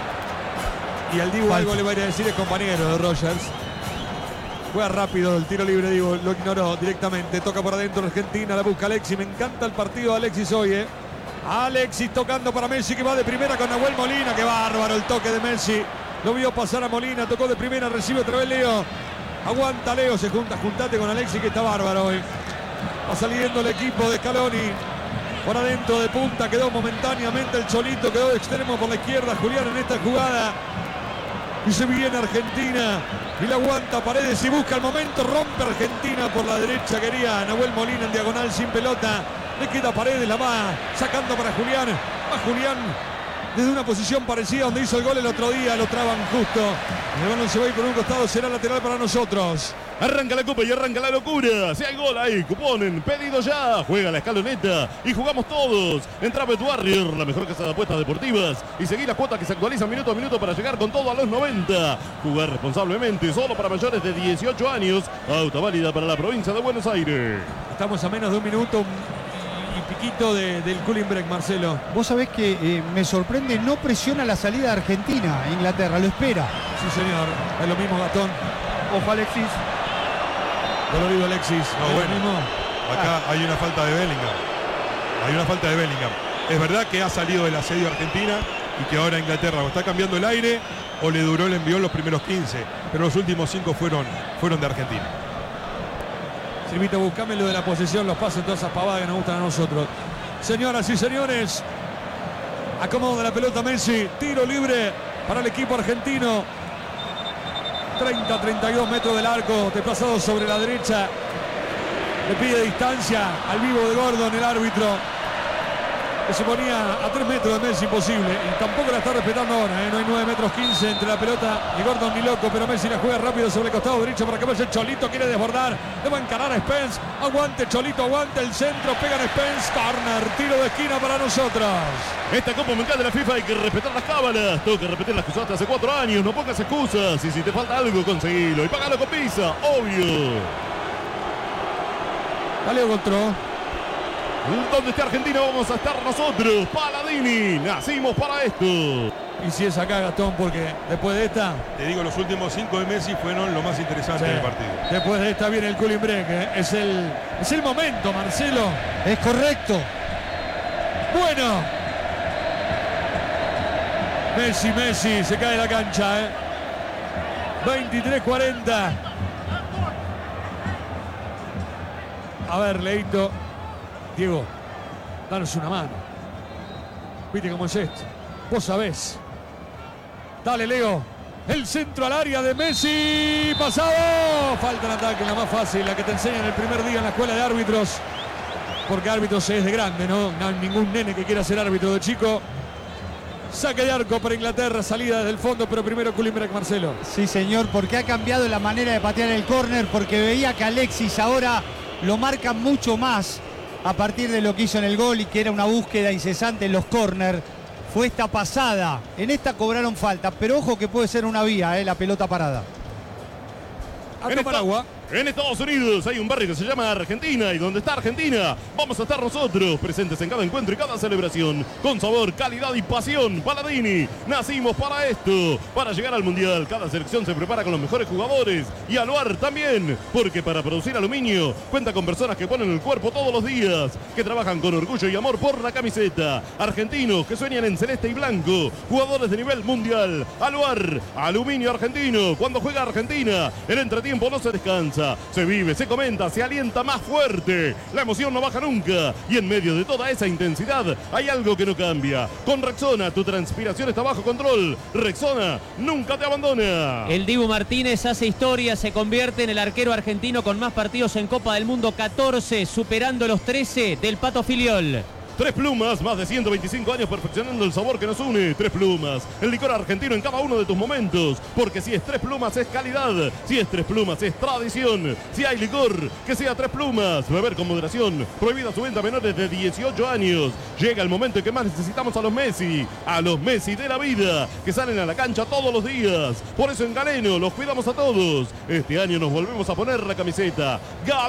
Speaker 1: Y al Dibu algo le va a ir a decir el compañero de Rogers. Juega rápido el tiro libre, Dibu lo ignoró directamente. Toca por adentro Argentina, la busca Alexis. Me encanta el partido de Alexis hoy, eh. Alexis tocando para Messi, que va de primera con Nahuel Molina. Qué bárbaro el toque de Messi. Lo vio pasar a Molina, tocó de primera, recibe otra vez Leo. Aguanta Leo, se junta, juntate con Alexis, que está bárbaro hoy. Va saliendo el equipo de Scaloni. Por adentro de punta, quedó momentáneamente el Cholito, quedó de extremo por la izquierda. Julián en esta jugada. Y se viene Argentina y la aguanta Paredes y busca el momento, rompe Argentina por la derecha, quería Nahuel Molina en diagonal sin pelota, le queda Paredes, la va sacando para Julián, va Julián desde una posición parecida donde hizo el gol el otro día, lo traban justo, el balón se va a ir por un costado, será lateral para nosotros.
Speaker 7: Arranca la copa y arranca la locura. Si hay gol ahí, cupón, pedido ya. Juega la escaloneta y jugamos todos. Entra Bet Warrior, la mejor casa de apuestas deportivas. Y seguí las cuotas que se actualizan minuto a minuto para llegar con todo a los noventa. Jugar responsablemente, solo para mayores de dieciocho años. Auto válida para la provincia de Buenos Aires.
Speaker 1: Estamos a menos de un minuto y piquito de, del cooling break, Marcelo.
Speaker 5: Vos sabés que eh, me sorprende, no presiona la salida de Argentina. Inglaterra lo espera.
Speaker 1: Sí, señor. Es lo mismo, Gastón.
Speaker 3: Ojo, Alexis.
Speaker 1: Dolorido Alexis.
Speaker 2: No,
Speaker 1: ¿Es
Speaker 2: bueno.
Speaker 1: lo mismo?
Speaker 2: Acá hay una falta de Bellingham. Hay una falta de Bellingham. Es verdad que ha salido del asedio Argentina y que ahora Inglaterra o está cambiando el aire o le duró el envión los primeros quince. Pero los últimos cinco fueron, fueron de Argentina.
Speaker 1: Silvito, buscame lo de la posesión, los pases, todas esas pavadas que nos gustan a nosotros. Señoras y señores, acomodo de la pelota Messi, tiro libre para el equipo argentino. treinta a treinta y dos metros del arco, desplazado sobre la derecha. Le pide distancia al vivo de Gordon, el árbitro, que se ponía a tres metros de Messi, imposible. Y tampoco la está respetando ahora, ¿eh? No hay nueve metros quince entre la pelota y Gordon ni loco, pero Messi la juega rápido sobre el costado derecho para que vaya el Cholito, quiere desbordar, le va a encarar a Spence. Aguante Cholito, aguante el centro, pegan Spence, corner, tiro de esquina para nosotros.
Speaker 7: Esta Copa Mundial de la FIFA hay que respetar las cábalas. Tengo que repetir las que usaste hace cuatro años. No pongas excusas. Y si te falta algo, conseguilo. Y pagalo con Visa, obvio.
Speaker 1: Dale, control.
Speaker 7: Donde esté Argentina vamos a estar nosotros. Paladini, nacimos para esto.
Speaker 1: Y si es acá, Gastón, porque después de esta...
Speaker 2: Te digo, los últimos cinco de Messi fueron lo más interesante
Speaker 1: Sí.
Speaker 2: del partido.
Speaker 1: Después de esta viene el cooling break, ¿eh? Es el, es el momento, Marcelo.
Speaker 5: Es correcto.
Speaker 1: Bueno. Messi, Messi, se cae la cancha, ¿eh? veintitrés cuarenta. A ver, Leito. Diego, danos una mano. Viste cómo es esto. Vos sabés. Dale, Leo. El centro al área de Messi. Pasado. Falta en ataque, la más fácil, la que te enseñan el primer día en la escuela de árbitros. Porque árbitro se es de grande, ¿no? No hay ningún nene que quiera ser árbitro de chico. Saque de arco para Inglaterra, salida desde el fondo, pero primero Kulimbrek, Marcelo.
Speaker 5: Sí, señor, porque ha cambiado la manera de patear el córner, porque veía que Alexis ahora lo marca mucho más a partir de lo que hizo en el gol y que era una búsqueda incesante en los córner. Fue esta pasada, en esta cobraron falta, pero ojo que puede ser una vía, eh, la pelota parada.
Speaker 1: A
Speaker 7: En
Speaker 1: tomar
Speaker 7: esta-
Speaker 1: agua.
Speaker 7: En Estados Unidos hay un barrio que se llama Argentina y donde está Argentina vamos a estar nosotros presentes en cada encuentro y cada celebración con sabor, calidad y pasión. Paladini, nacimos para esto, para llegar al Mundial. Cada selección se prepara con los mejores jugadores y Aluar también, porque para producir aluminio cuenta con personas que ponen el cuerpo todos los días, que trabajan con orgullo y amor por la camiseta. Argentinos que sueñan en celeste y blanco, jugadores de nivel mundial. Aluar, aluminio argentino. Cuando juega Argentina, el entretiempo no se descansa. piensa, se vive, se comenta, se alienta más fuerte. La emoción no baja nunca. Y en medio de toda esa intensidad hay algo que no cambia. Con Rexona tu transpiración está bajo control. Rexona nunca te abandona.
Speaker 4: El Dibu Martínez hace historia, se convierte en el arquero argentino con más partidos en Copa del Mundo, catorce, superando los trece del Pato Filiol.
Speaker 7: Tres Plumas, más de ciento veinticinco años perfeccionando el sabor que nos une. Tres Plumas, el licor argentino en cada uno de tus momentos. Porque si es Tres Plumas es calidad, si es Tres Plumas es tradición. Si hay licor, que sea Tres Plumas. Beber con moderación, prohibida su venta a menores de dieciocho años. Llega el momento en que más necesitamos a los Messi, a los Messi de la vida, que salen a la cancha todos los días. Por eso en Galeno los cuidamos a todos. Este año nos volvemos a poner la camiseta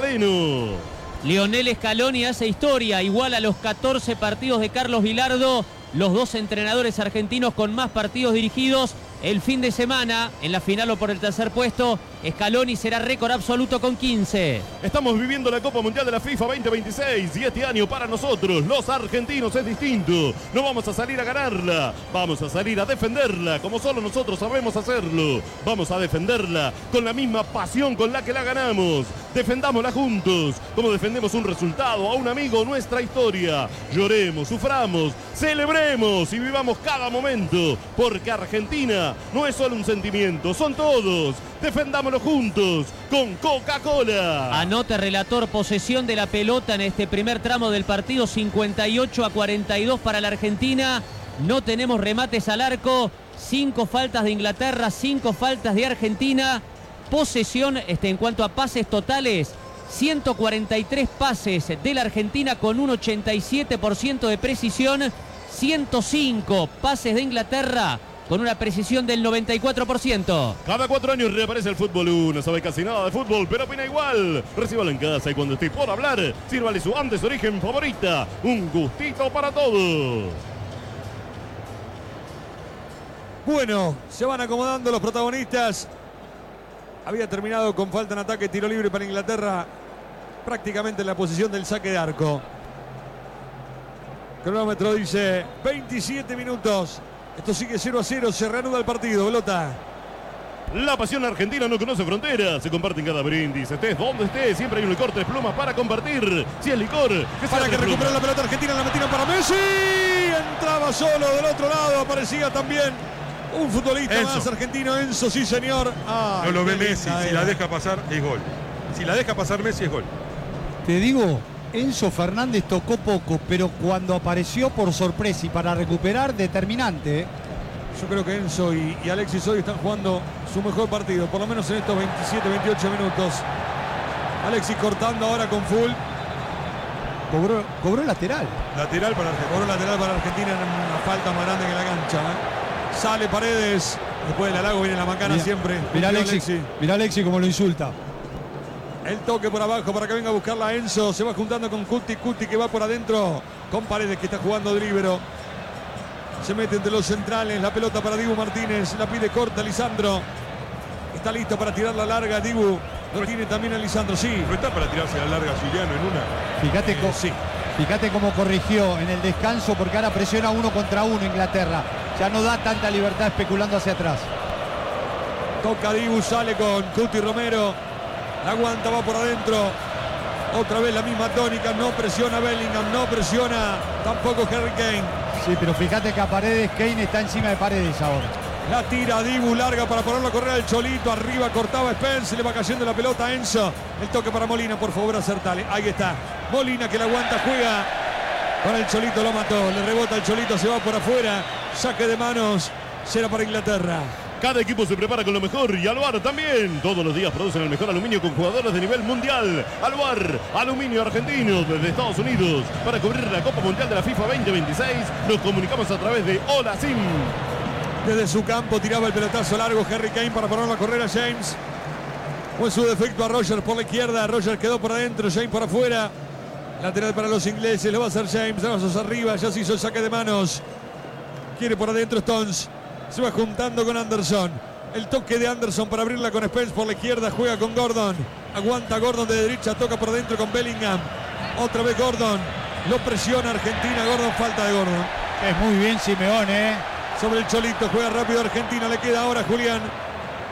Speaker 7: Galeno.
Speaker 4: Lionel Scaloni hace historia, igual a los catorce partidos de Carlos Bilardo, los dos entrenadores argentinos con más partidos dirigidos. El fin de semana, en la final o por el tercer puesto, Scaloni será récord absoluto con quince.
Speaker 7: Estamos viviendo la Copa Mundial de la FIFA veinte veintiséis y este año para nosotros, los argentinos, es distinto. No vamos a salir a ganarla, vamos a salir a defenderla, como solo nosotros sabemos hacerlo. Vamos a defenderla con la misma pasión con la que la ganamos. Defendámosla juntos, como defendemos un resultado, a un amigo, nuestra historia. Lloremos, suframos, celebremos y vivamos cada momento, porque Argentina no es solo un sentimiento, son todos. Defendámoslo juntos con Coca-Cola.
Speaker 4: Anote, relator, posesión de la pelota en este primer tramo del partido, cincuenta y ocho a cuarenta y dos para la Argentina. No tenemos remates al arco, cinco faltas de Inglaterra, cinco faltas de Argentina. Posesión, este, en cuanto a pases totales, ciento cuarenta y tres pases de la Argentina con un ochenta y siete por ciento de precisión, ciento cinco pases de Inglaterra con una precisión del noventa y cuatro por ciento.
Speaker 7: Cada cuatro años reaparece el fútbol uno, no sabe casi nada de fútbol, pero opina igual. Recíbalo en casa y cuando esté por hablar, sírvale su antes origen favorita. Un gustito para todos.
Speaker 1: Bueno, se van acomodando los protagonistas. Había terminado con falta en ataque, tiro libre para Inglaterra, prácticamente en la posición del saque de arco. Cronómetro dice veintisiete minutos. Esto sigue cero a cero, se reanuda el partido, pelota.
Speaker 7: La pasión argentina no conoce fronteras, se comparte en cada brindis. Estés donde estés, siempre hay un licor Tres Plumas para compartir. Si es licor, que sea
Speaker 1: Para que
Speaker 7: Tres
Speaker 1: recupere
Speaker 7: Plumas.
Speaker 1: la pelota argentina, la metieron para Messi. Entraba solo del otro lado, aparecía también un futbolista
Speaker 2: Enzo.
Speaker 1: más argentino, Enzo, sí señor. Ay,
Speaker 2: No lo ve
Speaker 1: qué
Speaker 2: Messi,
Speaker 1: linda
Speaker 2: si
Speaker 1: era.
Speaker 2: la deja pasar es gol. Si la deja pasar Messi es gol.
Speaker 5: Te digo, Enzo Fernández tocó poco, pero cuando apareció por sorpresa y para recuperar, determinante.
Speaker 1: Yo creo que Enzo y, y Alexis hoy están jugando su mejor partido, por lo menos en estos veintisiete, veintiocho minutos. Alexis cortando ahora con full.
Speaker 5: Cobró, cobró lateral.
Speaker 2: Lateral para Argentina.
Speaker 1: Cobró lateral para Argentina en una falta más grande que la cancha. ¿eh? Sale Paredes. Después del halago viene la macana
Speaker 5: Mirá,
Speaker 1: siempre.
Speaker 5: Mirá
Speaker 1: Cumplió
Speaker 5: Alexis, mirá Alexis como lo insulta.
Speaker 1: El toque por abajo para que venga a buscarla Enzo. Se va juntando con Cuti. Cuti que va por adentro con Paredes que está jugando de líbero. Se mete entre los centrales. La pelota para Dibu Martínez. La pide corta Lisandro. Está listo para tirar la larga. Dibu lo tiene también a Lisandro. Sí.
Speaker 2: No está para tirarse la larga Juliano en una.
Speaker 5: Fíjate, co-
Speaker 1: Sí.
Speaker 5: fíjate cómo corrigió en el descanso, porque ahora presiona uno contra uno Inglaterra. Ya no da tanta libertad especulando hacia atrás.
Speaker 1: Toca Dibu. Sale con Cuti Romero. La aguanta, va por adentro. Otra vez la misma tónica. No presiona Bellingham. No presiona tampoco Harry Kane.
Speaker 5: Sí, pero fíjate que a Paredes, Kane está encima de Paredes ahora.
Speaker 1: La tira Dibu, larga para ponerlo a correr al Cholito. Arriba cortaba Spence, le va cayendo la pelota a Enzo. El toque para Molina, por favor, acertale. Ahí está. Molina que la aguanta, juega. Con el Cholito lo mató. Le rebota el Cholito, se va por afuera. Saque de manos. Será para Inglaterra.
Speaker 7: Cada equipo se prepara con lo mejor y Aluar también. Todos los días producen el mejor aluminio con jugadores de nivel mundial. Aluar, aluminio argentino desde Estados Unidos. Para cubrir la Copa Mundial de la FIFA veinte veintiséis, nos comunicamos a través de Hola Sim.
Speaker 1: Desde su campo tiraba el pelotazo largo Harry Kane para ponerlo a correr a James. O en su defecto a Roger por la izquierda. Roger quedó por adentro, James por afuera. Lateral para los ingleses, lo va a hacer James. Brazos arriba, ya se hizo el saque de manos. Quiere por adentro Stones. Se va juntando con Anderson. El toque de Anderson para abrirla con Spence por la izquierda. Juega con Gordon. Aguanta Gordon de derecha. Toca por dentro con Bellingham. Otra vez Gordon. Lo presiona Argentina. Gordon, falta de Gordon.
Speaker 5: Es muy bien Simeone, ¿eh?
Speaker 1: Sobre el Cholito. Juega rápido Argentina. Le queda ahora Julián.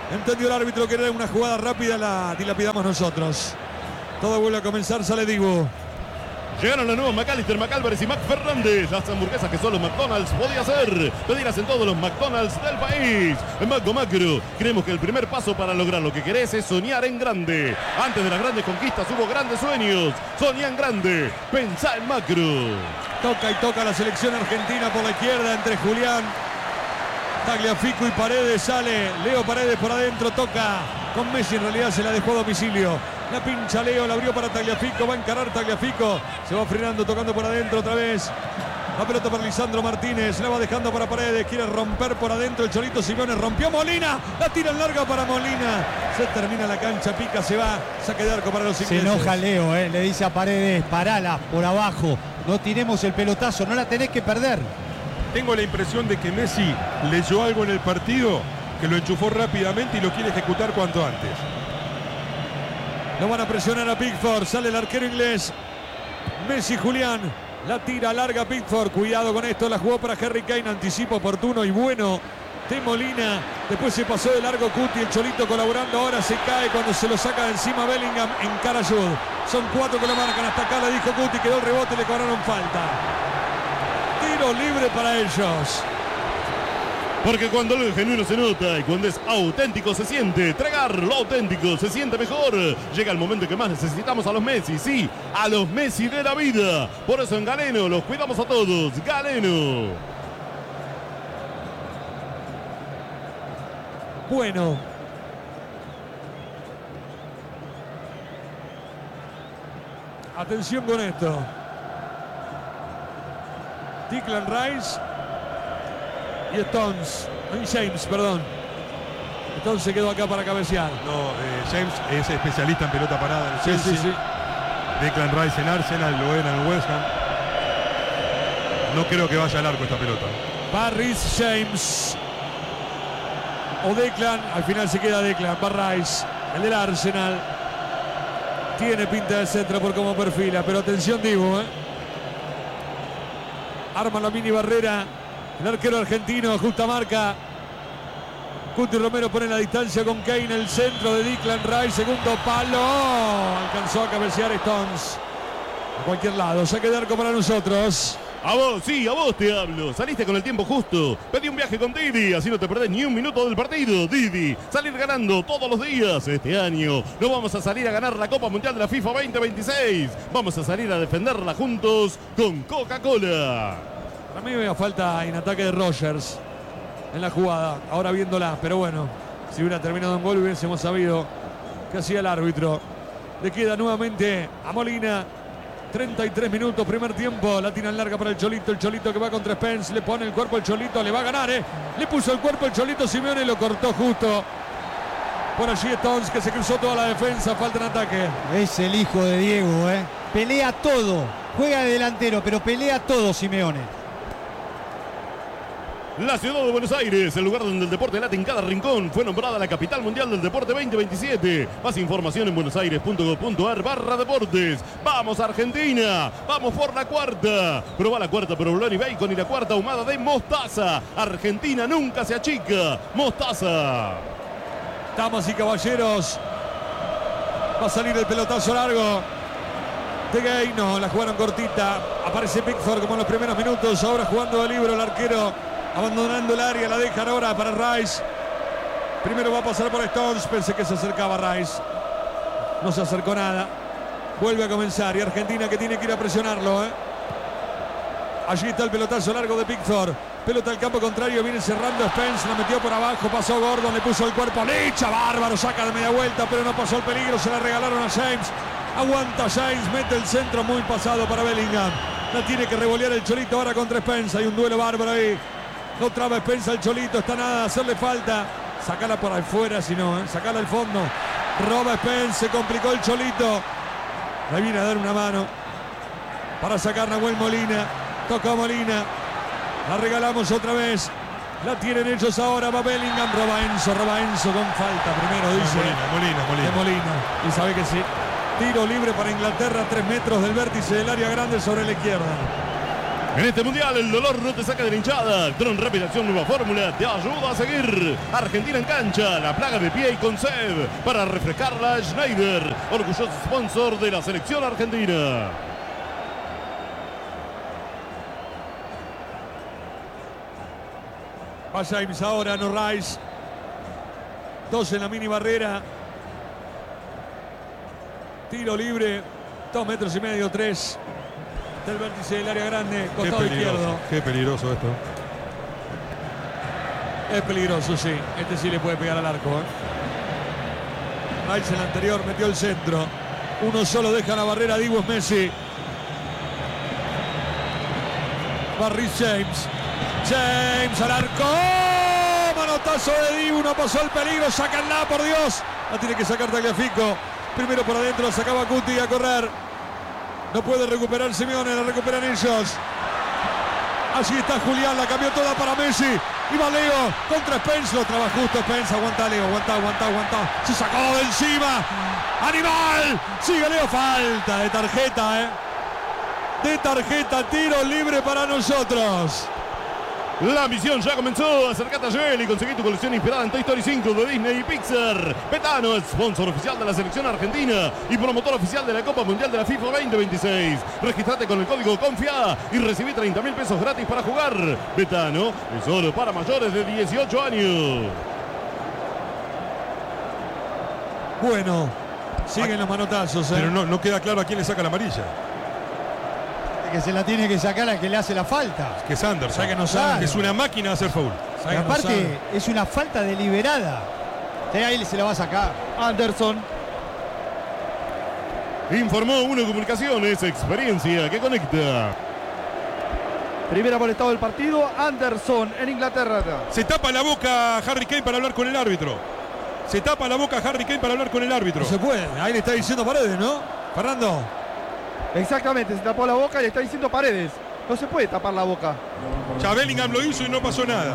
Speaker 1: Entendió el árbitro que era una jugada rápida, la dilapidamos nosotros. Todo vuelve a comenzar, sale Dibu.
Speaker 7: Llegaron los nuevos McAllister, McAlvarez y McFernández. Las hamburguesas que solo McDonald's podía hacer. Pedirás en todos los McDonald's del país. En Macro Macro, creemos que el primer paso para lograr lo que querés es soñar en grande. Antes de las grandes conquistas hubo grandes sueños. Soñá en grande. Pensá en Macro.
Speaker 1: Toca y toca la selección argentina por la izquierda entre Julián, Tagliafico y Paredes. Sale Leo Paredes por adentro, toca con Messi, en realidad se la dejó a domicilio. La pincha Leo, la abrió para Tagliafico, va a encarar Tagliafico, se va frenando, tocando por adentro otra vez. La pelota para Lisandro Martínez, la va dejando para Paredes, quiere romper por adentro el Cholito Simeone, rompió Molina, la tira en larga para Molina. Se termina la cancha, pica, se va, saque de arco para los ingleses.
Speaker 5: Se enoja Leo, eh, le dice a Paredes, parala por abajo, no tiremos el pelotazo, no la tenés que perder.
Speaker 2: Tengo la impresión de que Messi leyó algo en el partido, que lo enchufó rápidamente y lo quiere ejecutar cuanto antes.
Speaker 1: Lo van a presionar a Pickford, sale el arquero inglés. Messi, Julián, la tira larga Pickford, cuidado con esto, la jugó para Harry Kane, anticipo oportuno y bueno de Molina. Después se pasó de largo Cuti, el Cholito colaborando, ahora se cae cuando se lo saca de encima Bellingham en cara Jude. Son cuatro que lo marcan, hasta acá le dijo Cuti, quedó el rebote, le cobraron falta. Tiro libre para ellos.
Speaker 7: Porque cuando lo genuino se nota y cuando es auténtico se siente. Tragar lo auténtico se siente mejor. Llega el momento que más necesitamos a los Messi, sí, a los Messi de la vida. Por eso en Galeno los cuidamos a todos. Galeno.
Speaker 1: Bueno. Atención con esto. Declan Rice y Stones, y James, perdón. Stones se quedó acá para cabecear.
Speaker 2: No, eh, James es especialista en pelota parada en el
Speaker 1: Sí,
Speaker 2: Chelsea.
Speaker 1: sí, sí.
Speaker 2: Declan Rice en Arsenal, lo era en West Ham. No creo que vaya al arco esta pelota.
Speaker 1: Barris, James o Declan, al final se queda Declan. Barris, el del Arsenal. Tiene pinta de centro por cómo perfila, pero atención Dibu, ¿eh? Arma la mini barrera. El arquero argentino, justa marca. Cuti Romero pone la distancia con Kane, el centro de Declan Rice, segundo palo. Alcanzó a cabecear Stones. A cualquier lado, saque de arco para nosotros.
Speaker 7: A vos, sí, a vos te hablo. Saliste con el tiempo justo. Pedí un viaje con Didi, así no te perdés ni un minuto del partido. Didi, salir ganando todos los días. Este año no vamos a salir a ganar la Copa Mundial de la FIFA veinte veintiséis. Vamos a salir a defenderla juntos con Coca-Cola.
Speaker 1: Para mí me falta en ataque de Rogers en la jugada, ahora viéndola, pero bueno, si hubiera terminado en gol hubiésemos sabido qué hacía el árbitro. Le queda nuevamente a Molina, treinta y tres minutos, primer tiempo, la tira en larga para el Cholito, el Cholito que va contra Spence, le pone el cuerpo el Cholito, le va a ganar, ¿eh? Le puso el cuerpo el Cholito Simeone y lo cortó justo. Por allí Stones que se cruzó toda la defensa, falta en ataque.
Speaker 5: Es el hijo de Diego, ¿eh? Pelea todo, juega de delantero, pero pelea todo Simeone.
Speaker 7: La ciudad de Buenos Aires, el lugar donde el deporte late en cada rincón, fue nombrada la capital mundial del deporte veinte veintisiete. Más información en buenosaires.gov.ar barra deportes. ¡Vamos Argentina! ¡Vamos por la cuarta! Probá la cuarta provolone y bacon y la cuarta ahumada de mostaza. Argentina nunca se achica. ¡Mostaza!
Speaker 1: Damas y caballeros, va a salir el pelotazo largo de Gay. No, la jugaron cortita. Aparece Pickford como en los primeros minutos. Ahora jugando de libro el arquero. Abandonando el área, la dejan ahora para Rice. Primero va a pasar por Stones. Pensé que se acercaba Rice. No se acercó nada. Vuelve a comenzar. Y Argentina que tiene que ir a presionarlo, ¿eh? Allí está el pelotazo largo de Pickford. Pelota al campo contrario. Viene cerrando Spence. La metió por abajo. Pasó Gordon. Le puso el cuerpo. Licha. Bárbaro. Saca de media vuelta. Pero no pasó el peligro. Se la regalaron a James. Aguanta James. Mete el centro muy pasado para Bellingham. La tiene que revolear el Cholito ahora contra Spence. Hay un duelo bárbaro ahí. No traba Spence al Cholito, está nada, hacerle falta. Sacala por afuera, si no, ¿eh? Sacala al fondo. Roba Spence, se complicó el Cholito. Le viene a dar una mano para sacar Nahuel Molina. Toca Molina. La regalamos otra vez. La tienen ellos ahora, va Bellingham. Roba Enzo, roba Enzo con falta. Primero dice.
Speaker 2: Molina, Molina, Molina.
Speaker 1: De Molina. Y sabe que sí. Tiro libre para Inglaterra, tres metros del vértice del área grande sobre la izquierda.
Speaker 7: En este mundial el dolor no te saca de la hinchada. Tron Rapid Acción Nueva Fórmula te ayuda a seguir. Argentina en cancha, la plaga de pie y con sed para refrescarla. Schneider, orgulloso sponsor de la selección argentina.
Speaker 1: Va James ahora, no Rice. Dos en la mini barrera. Tiro libre. Dos metros y medio, tres. Del vértice del área grande, costado izquierdo.
Speaker 2: Qué peligroso esto.
Speaker 1: Es peligroso, sí. Este sí le puede pegar al arco. ¿eh? Rice en el anterior metió el centro. Uno solo deja la barrera. Dibu es Messi. Barry James. James al arco. ¡Oh! Manotazo de Dibu. No pasó el peligro. Sácanla, por Dios. La tiene que sacar Tagliafico. Primero por adentro. La sacaba Cuti a correr. No puede recuperar Simeone. La recuperan ellos. Allí está Julián. La cambió toda para Messi. Y va Leo contra Spence. Lo traba justo Spence. Aguanta Leo. Aguanta, aguanta, aguanta. Se sacó de encima. ¡Animal! Sigue Leo. Falta de tarjeta, ¿eh? De tarjeta. Tiro libre para nosotros.
Speaker 7: La misión ya comenzó. Acercate a Joel y conseguí tu colección inspirada en Toy Story cinco de Disney y Pixar. Betano es sponsor oficial de la selección argentina y promotor oficial de la Copa Mundial de la FIFA veinte veintiséis. Registrate con el código CONFIA y recibí treinta mil pesos gratis para jugar. Betano es solo para mayores de dieciocho años.
Speaker 1: Bueno, siguen los manotazos. ¿eh?
Speaker 2: Pero no, no queda claro a quién le saca la amarilla.
Speaker 5: Que se la tiene que sacar al que le hace la falta.
Speaker 2: Que es Anderson.
Speaker 1: O sea que no sabe.
Speaker 2: Es una máquina de hacer foul.
Speaker 5: Y aparte es una falta deliberada. De ahí se la va a sacar.
Speaker 3: Anderson.
Speaker 7: Informó Uno Comunicaciones, experiencia que conecta.
Speaker 3: Primera por estado del partido. Anderson en Inglaterra.
Speaker 2: Se tapa la boca Harry Kane para hablar con el árbitro. Se tapa la boca Harry Kane para hablar con el árbitro.
Speaker 1: No se puede. Ahí le está diciendo Paredes, ¿no? Fernando.
Speaker 3: Exactamente, se tapó la boca y le está diciendo Paredes. No se puede tapar la boca.
Speaker 2: Ya Bellingham lo hizo y no pasó nada.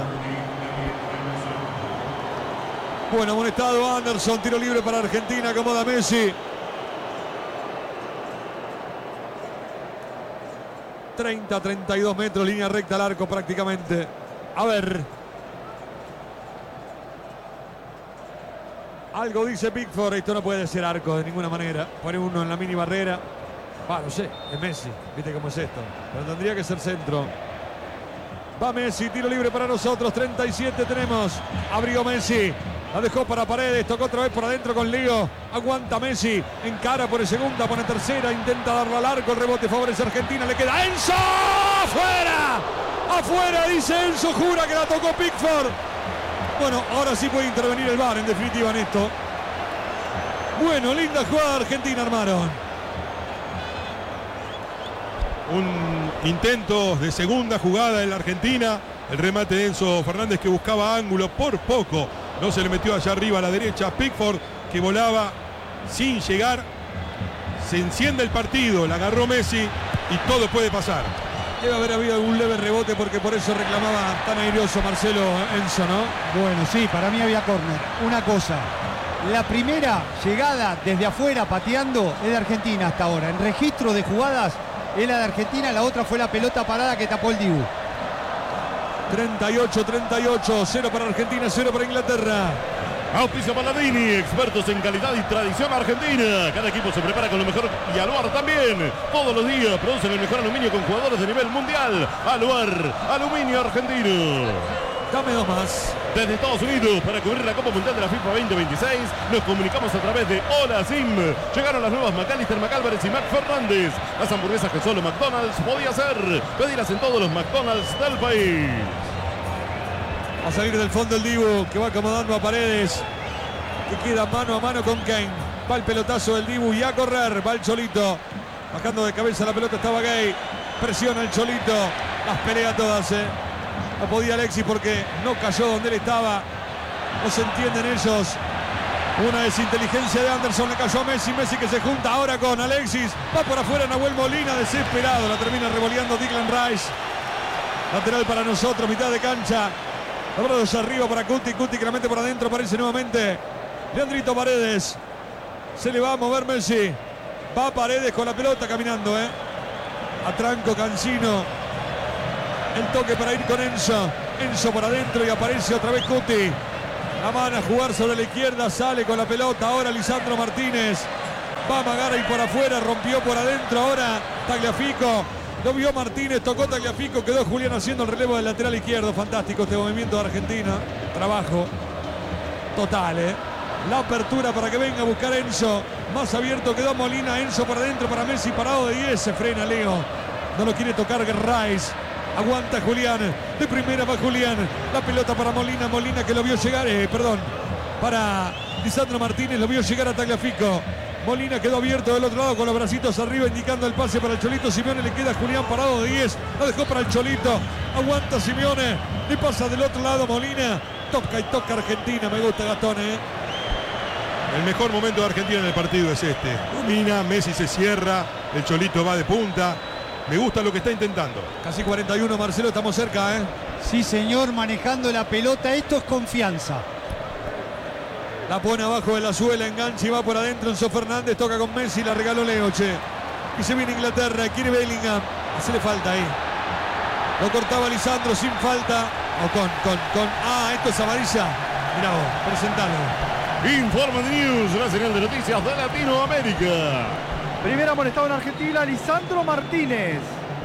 Speaker 1: Bueno, amonestado Anderson. Tiro libre para Argentina. Acomoda Messi. treinta, treinta y dos metros. Línea recta al arco prácticamente. A ver. Algo dice Pickford. Esto no puede ser arco de ninguna manera. Pone uno en la mini barrera. Ah, no sé, es Messi, viste cómo es esto. Pero tendría que ser centro. Va Messi, tiro libre para nosotros. treinta y siete tenemos. Abrió Messi. La dejó para Paredes. Tocó otra vez por adentro con Leo. Aguanta Messi. Encara por el segunda, pone tercera. Intenta darlo al arco. El rebote favorece a Argentina. Le queda Enzo. ¡Afuera! ¡Afuera! Dice Enzo. Jura que la tocó Pickford. Bueno, ahora sí puede intervenir el V A R en definitiva en esto. Bueno, linda jugada de Argentina armaron.
Speaker 2: Un intento de segunda jugada en la Argentina. El remate de Enzo Fernández que buscaba ángulo por poco. No se le metió allá arriba a la derecha. Pickford que volaba sin llegar. Se enciende el partido. La agarró Messi y todo puede pasar.
Speaker 1: Debe haber habido algún leve rebote porque por eso reclamaba tan airoso Marcelo Enzo, ¿no?
Speaker 5: Bueno, sí, para mí había córner. Una cosa. La primera llegada desde afuera pateando es de Argentina hasta ahora. En registro de jugadas es la de Argentina, la otra fue la pelota parada que tapó el Dibu.
Speaker 1: treinta y ocho, treinta y ocho, cero para Argentina, cero para Inglaterra.
Speaker 7: Auspicio Palladini, expertos en calidad y tradición argentina. Cada equipo se prepara con lo mejor y Aluar también. Todos los días producen el mejor aluminio con jugadores de nivel mundial. Aluar, aluminio argentino.
Speaker 1: Dame dos más.
Speaker 7: Desde Estados Unidos, para cubrir la Copa Mundial de la FIFA veinte veintiséis, nos comunicamos a través de Hola Sim. Llegaron las nuevas McAllister, McAlvarez y Mac Fernández. Las hamburguesas que solo McDonald's podía hacer. Pedirlas en todos los McDonald's del país.
Speaker 1: Va a salir del fondo el Dibu, que va acomodando a Paredes, que queda mano a mano con Kane. Va el pelotazo del Dibu y a correr. Va el Cholito. Bajando de cabeza la pelota estaba Gay. Presiona el Cholito. Las pelea todas, eh. No podía Alexis porque no cayó donde él estaba. No se entienden ellos. Una desinteligencia de Anderson. Le cayó a Messi. Messi que se junta ahora con Alexis. Va por afuera Nahuel Molina. Desesperado. La termina revoleando Declan Rice. Lateral para nosotros. Mitad de cancha. Los arriba para Cuti. Cuti que la mete por adentro. Aparece nuevamente Leandrito Paredes. Se le va a mover Messi. Va Paredes con la pelota caminando, ¿eh? A tranco Cancino. El toque para ir con Enzo. Enzo por adentro y aparece otra vez Cuti. La mano a jugar sobre la izquierda. Sale con la pelota. Ahora Lisandro Martínez. Va a amagar ahí por afuera. Rompió por adentro. Ahora Tagliafico. Lo vio Martínez. Tocó Tagliafico. Quedó Julián haciendo el relevo del lateral izquierdo. Fantástico este movimiento de Argentina. Trabajo total, ¿eh? La apertura para que venga a buscar Enzo. Más abierto quedó Molina. Enzo por adentro para Messi. Parado de diez. Se frena Leo. No lo quiere tocar Rice. Aguanta Julián. De primera va Julián. La pelota para Molina. Molina que lo vio llegar. Eh, perdón. Para Lisandro Martínez. Lo vio llegar a Tagliafico. Molina quedó abierto del otro lado con los bracitos arriba indicando el pase para el Cholito Simeone. Le queda Julián parado de diez. Lo dejó para el Cholito. Aguanta Simeone. Le pasa del otro lado Molina. Toca y toca Argentina. Me gusta Gastón, ¿eh?
Speaker 2: El mejor momento de Argentina en el partido es este. Domina, Messi se cierra. El Cholito va de punta. Me gusta lo que está intentando.
Speaker 1: Casi cuarenta y uno, Marcelo, estamos cerca, ¿eh?
Speaker 5: Sí, señor, manejando la pelota. Esto es confianza.
Speaker 1: La pone abajo de la suela, engancha y va por adentro. Enzo Fernández toca con Messi, la regaló Leo, che. Y se viene Inglaterra, quiere Bellingham. Hace le falta ahí. Lo cortaba Lisandro sin falta. O con, con, con. Ah, esto es amarilla. Mirá vos, presentalo.
Speaker 7: Informa de News, la señal de noticias de Latinoamérica.
Speaker 3: Primer amonestado en Argentina, Lisandro Martínez.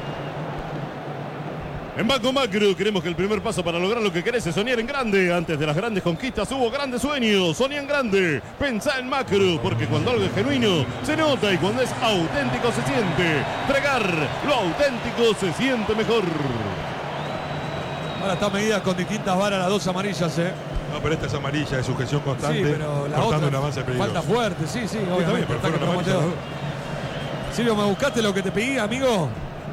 Speaker 7: En Banco Macro queremos que el primer paso para lograr lo que querés es soñar en grande. Antes de las grandes conquistas hubo grandes sueños. Soñá en grande, pensá en macro, porque cuando algo es genuino se nota y cuando es auténtico se siente. Tragar lo auténtico se siente mejor.
Speaker 1: Ahora está medida con distintas varas, las dos amarillas, ¿eh?
Speaker 2: No, pero esta es amarilla, es sujeción constante.
Speaker 1: Sí, pero la
Speaker 2: cortando
Speaker 1: otra
Speaker 2: un avance peligroso.
Speaker 1: falta fuerte, sí, sí, obviamente.
Speaker 2: También, pero fueron amarillas las dos.
Speaker 1: Silvio, ¿me buscaste lo que te pedí, amigo?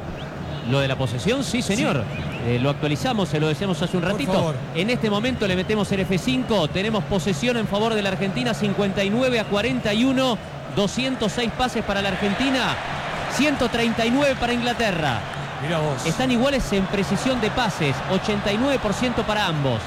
Speaker 4: Lo de la posesión, sí, señor. Sí. Eh, lo actualizamos, se lo decíamos hace un ratito.
Speaker 1: Por favor.
Speaker 4: En este momento le metemos el F cinco. Tenemos posesión en favor de la Argentina, cincuenta y nueve a cuarenta y uno. doscientos seis pases para la Argentina, ciento treinta y nueve para Inglaterra.
Speaker 1: Mirá vos.
Speaker 4: Están iguales en precisión de pases, ochenta y nueve por ciento para ambos.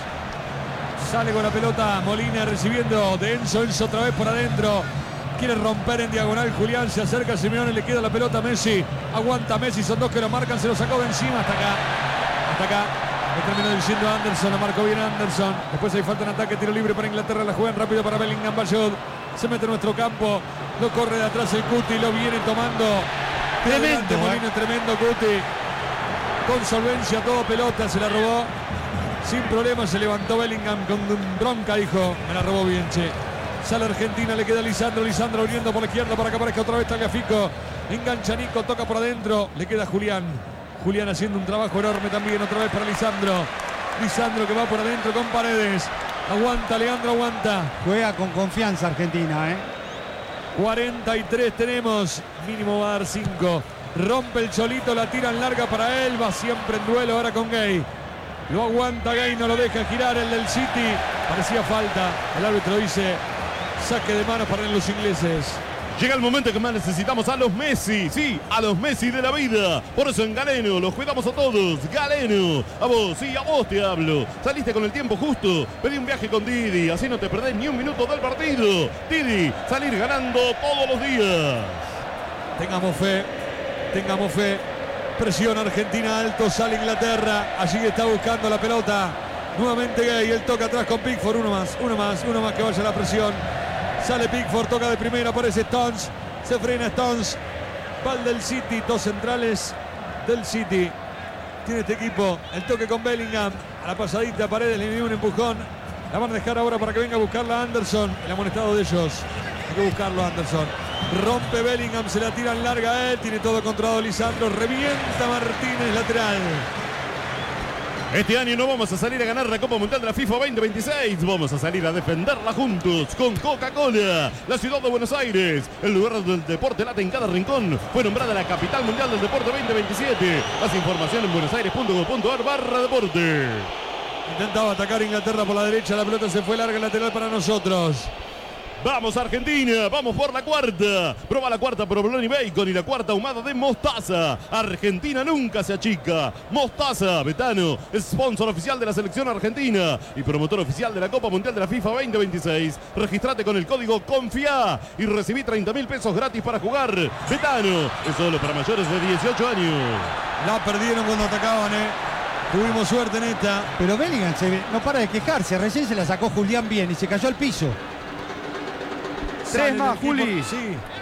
Speaker 1: Sale con la pelota Molina recibiendo de Enzo. Enzo otra vez por adentro. Quiere romper en diagonal Julián. Se acerca Simeone. Le queda la pelota a Messi. Aguanta Messi. Son dos que lo marcan. Se lo sacó de encima. Hasta acá. Hasta acá. Le terminó diciendo Anderson. La marcó bien Anderson. Después hay falta en ataque. Tiro libre para Inglaterra. La juegan rápido para Bellingham. Bayot. Se mete en nuestro campo. Lo corre de atrás el Cuti. Lo viene tomando.
Speaker 5: Tremendo.
Speaker 1: Molina, tremendo Cuti. Con solvencia. Todo pelota. Se la robó. Sin problema se levantó Bellingham con bronca, dijo. Me la robó bien, che. Sale Argentina, le queda Lisandro. Lisandro abriendo por la izquierda para que aparezca otra vez Tagliafico. Engancha Nico, toca por adentro. Le queda Julián. Julián haciendo un trabajo enorme también otra vez para Lisandro. Lisandro que va por adentro con Paredes. Aguanta, Leandro, aguanta.
Speaker 5: Juega con confianza Argentina, ¿eh?
Speaker 1: cuarenta y tres tenemos. Mínimo va a dar cinco. Rompe el Cholito, la tiran larga para él. Va siempre en duelo ahora con Gay. Lo aguanta Gay, no lo deja girar el del City. Parecía falta. El árbitro dice saque de manos para los ingleses.
Speaker 7: Llega el momento que más necesitamos a los Messi. Sí, a los Messi de la vida. Por eso en Galeno los cuidamos a todos. Galeno. A vos, sí, a vos te hablo. Saliste con el tiempo justo. Pedí un viaje con Didi. Así no te perdés ni un minuto del partido. Didi, salir ganando todos los días.
Speaker 1: Tengamos fe. Tengamos fe. Presión Argentina alto, sale Inglaterra. Allí está buscando la pelota. Nuevamente Gay, el toca atrás con Pickford. Uno más, uno más, uno más que vaya la presión. Sale Pickford, toca de primera, aparece Stones. Se frena Stones. Va el del City, dos centrales del City. Tiene este equipo el toque con Bellingham. A la pasadita, Paredes le dio un empujón. La van a dejar ahora para que venga a buscarla Anderson. El amonestado de ellos. Hay que buscarlo Anderson. Rompe Bellingham, se la tiran larga a él. Tiene todo controlado Lisandro. Revienta Martínez, lateral.
Speaker 7: Este año no vamos a salir a ganar la Copa Mundial de la FIFA veinte veintiséis. Vamos a salir a defenderla juntos con Coca-Cola. La ciudad de Buenos Aires, el lugar donde el deporte late en cada rincón, fue nombrada la capital mundial del deporte veinte veintisiete. Más información en buenosaires punto com punto ar barra deporte.
Speaker 1: Intentaba atacar Inglaterra por la derecha. La pelota se fue larga, lateral para nosotros.
Speaker 7: Vamos Argentina, vamos por la cuarta. Prueba la cuarta provolone bacon y la cuarta ahumada de mostaza. Argentina nunca se achica. Mostaza, Betano, sponsor oficial de la selección argentina y promotor oficial de la Copa Mundial de la FIFA veinte veintiséis. Registrate con el código CONFIA y recibí treinta mil pesos gratis para jugar. Betano, es solo para mayores de dieciocho años.
Speaker 1: La perdieron cuando atacaban, eh. Tuvimos suerte en esta.
Speaker 5: Pero Bellingham se- no para de quejarse. Recién se la sacó Julián bien y se cayó al piso.
Speaker 3: Tres
Speaker 1: Sale
Speaker 3: más,
Speaker 1: del equipo.
Speaker 3: Juli.
Speaker 1: Sí.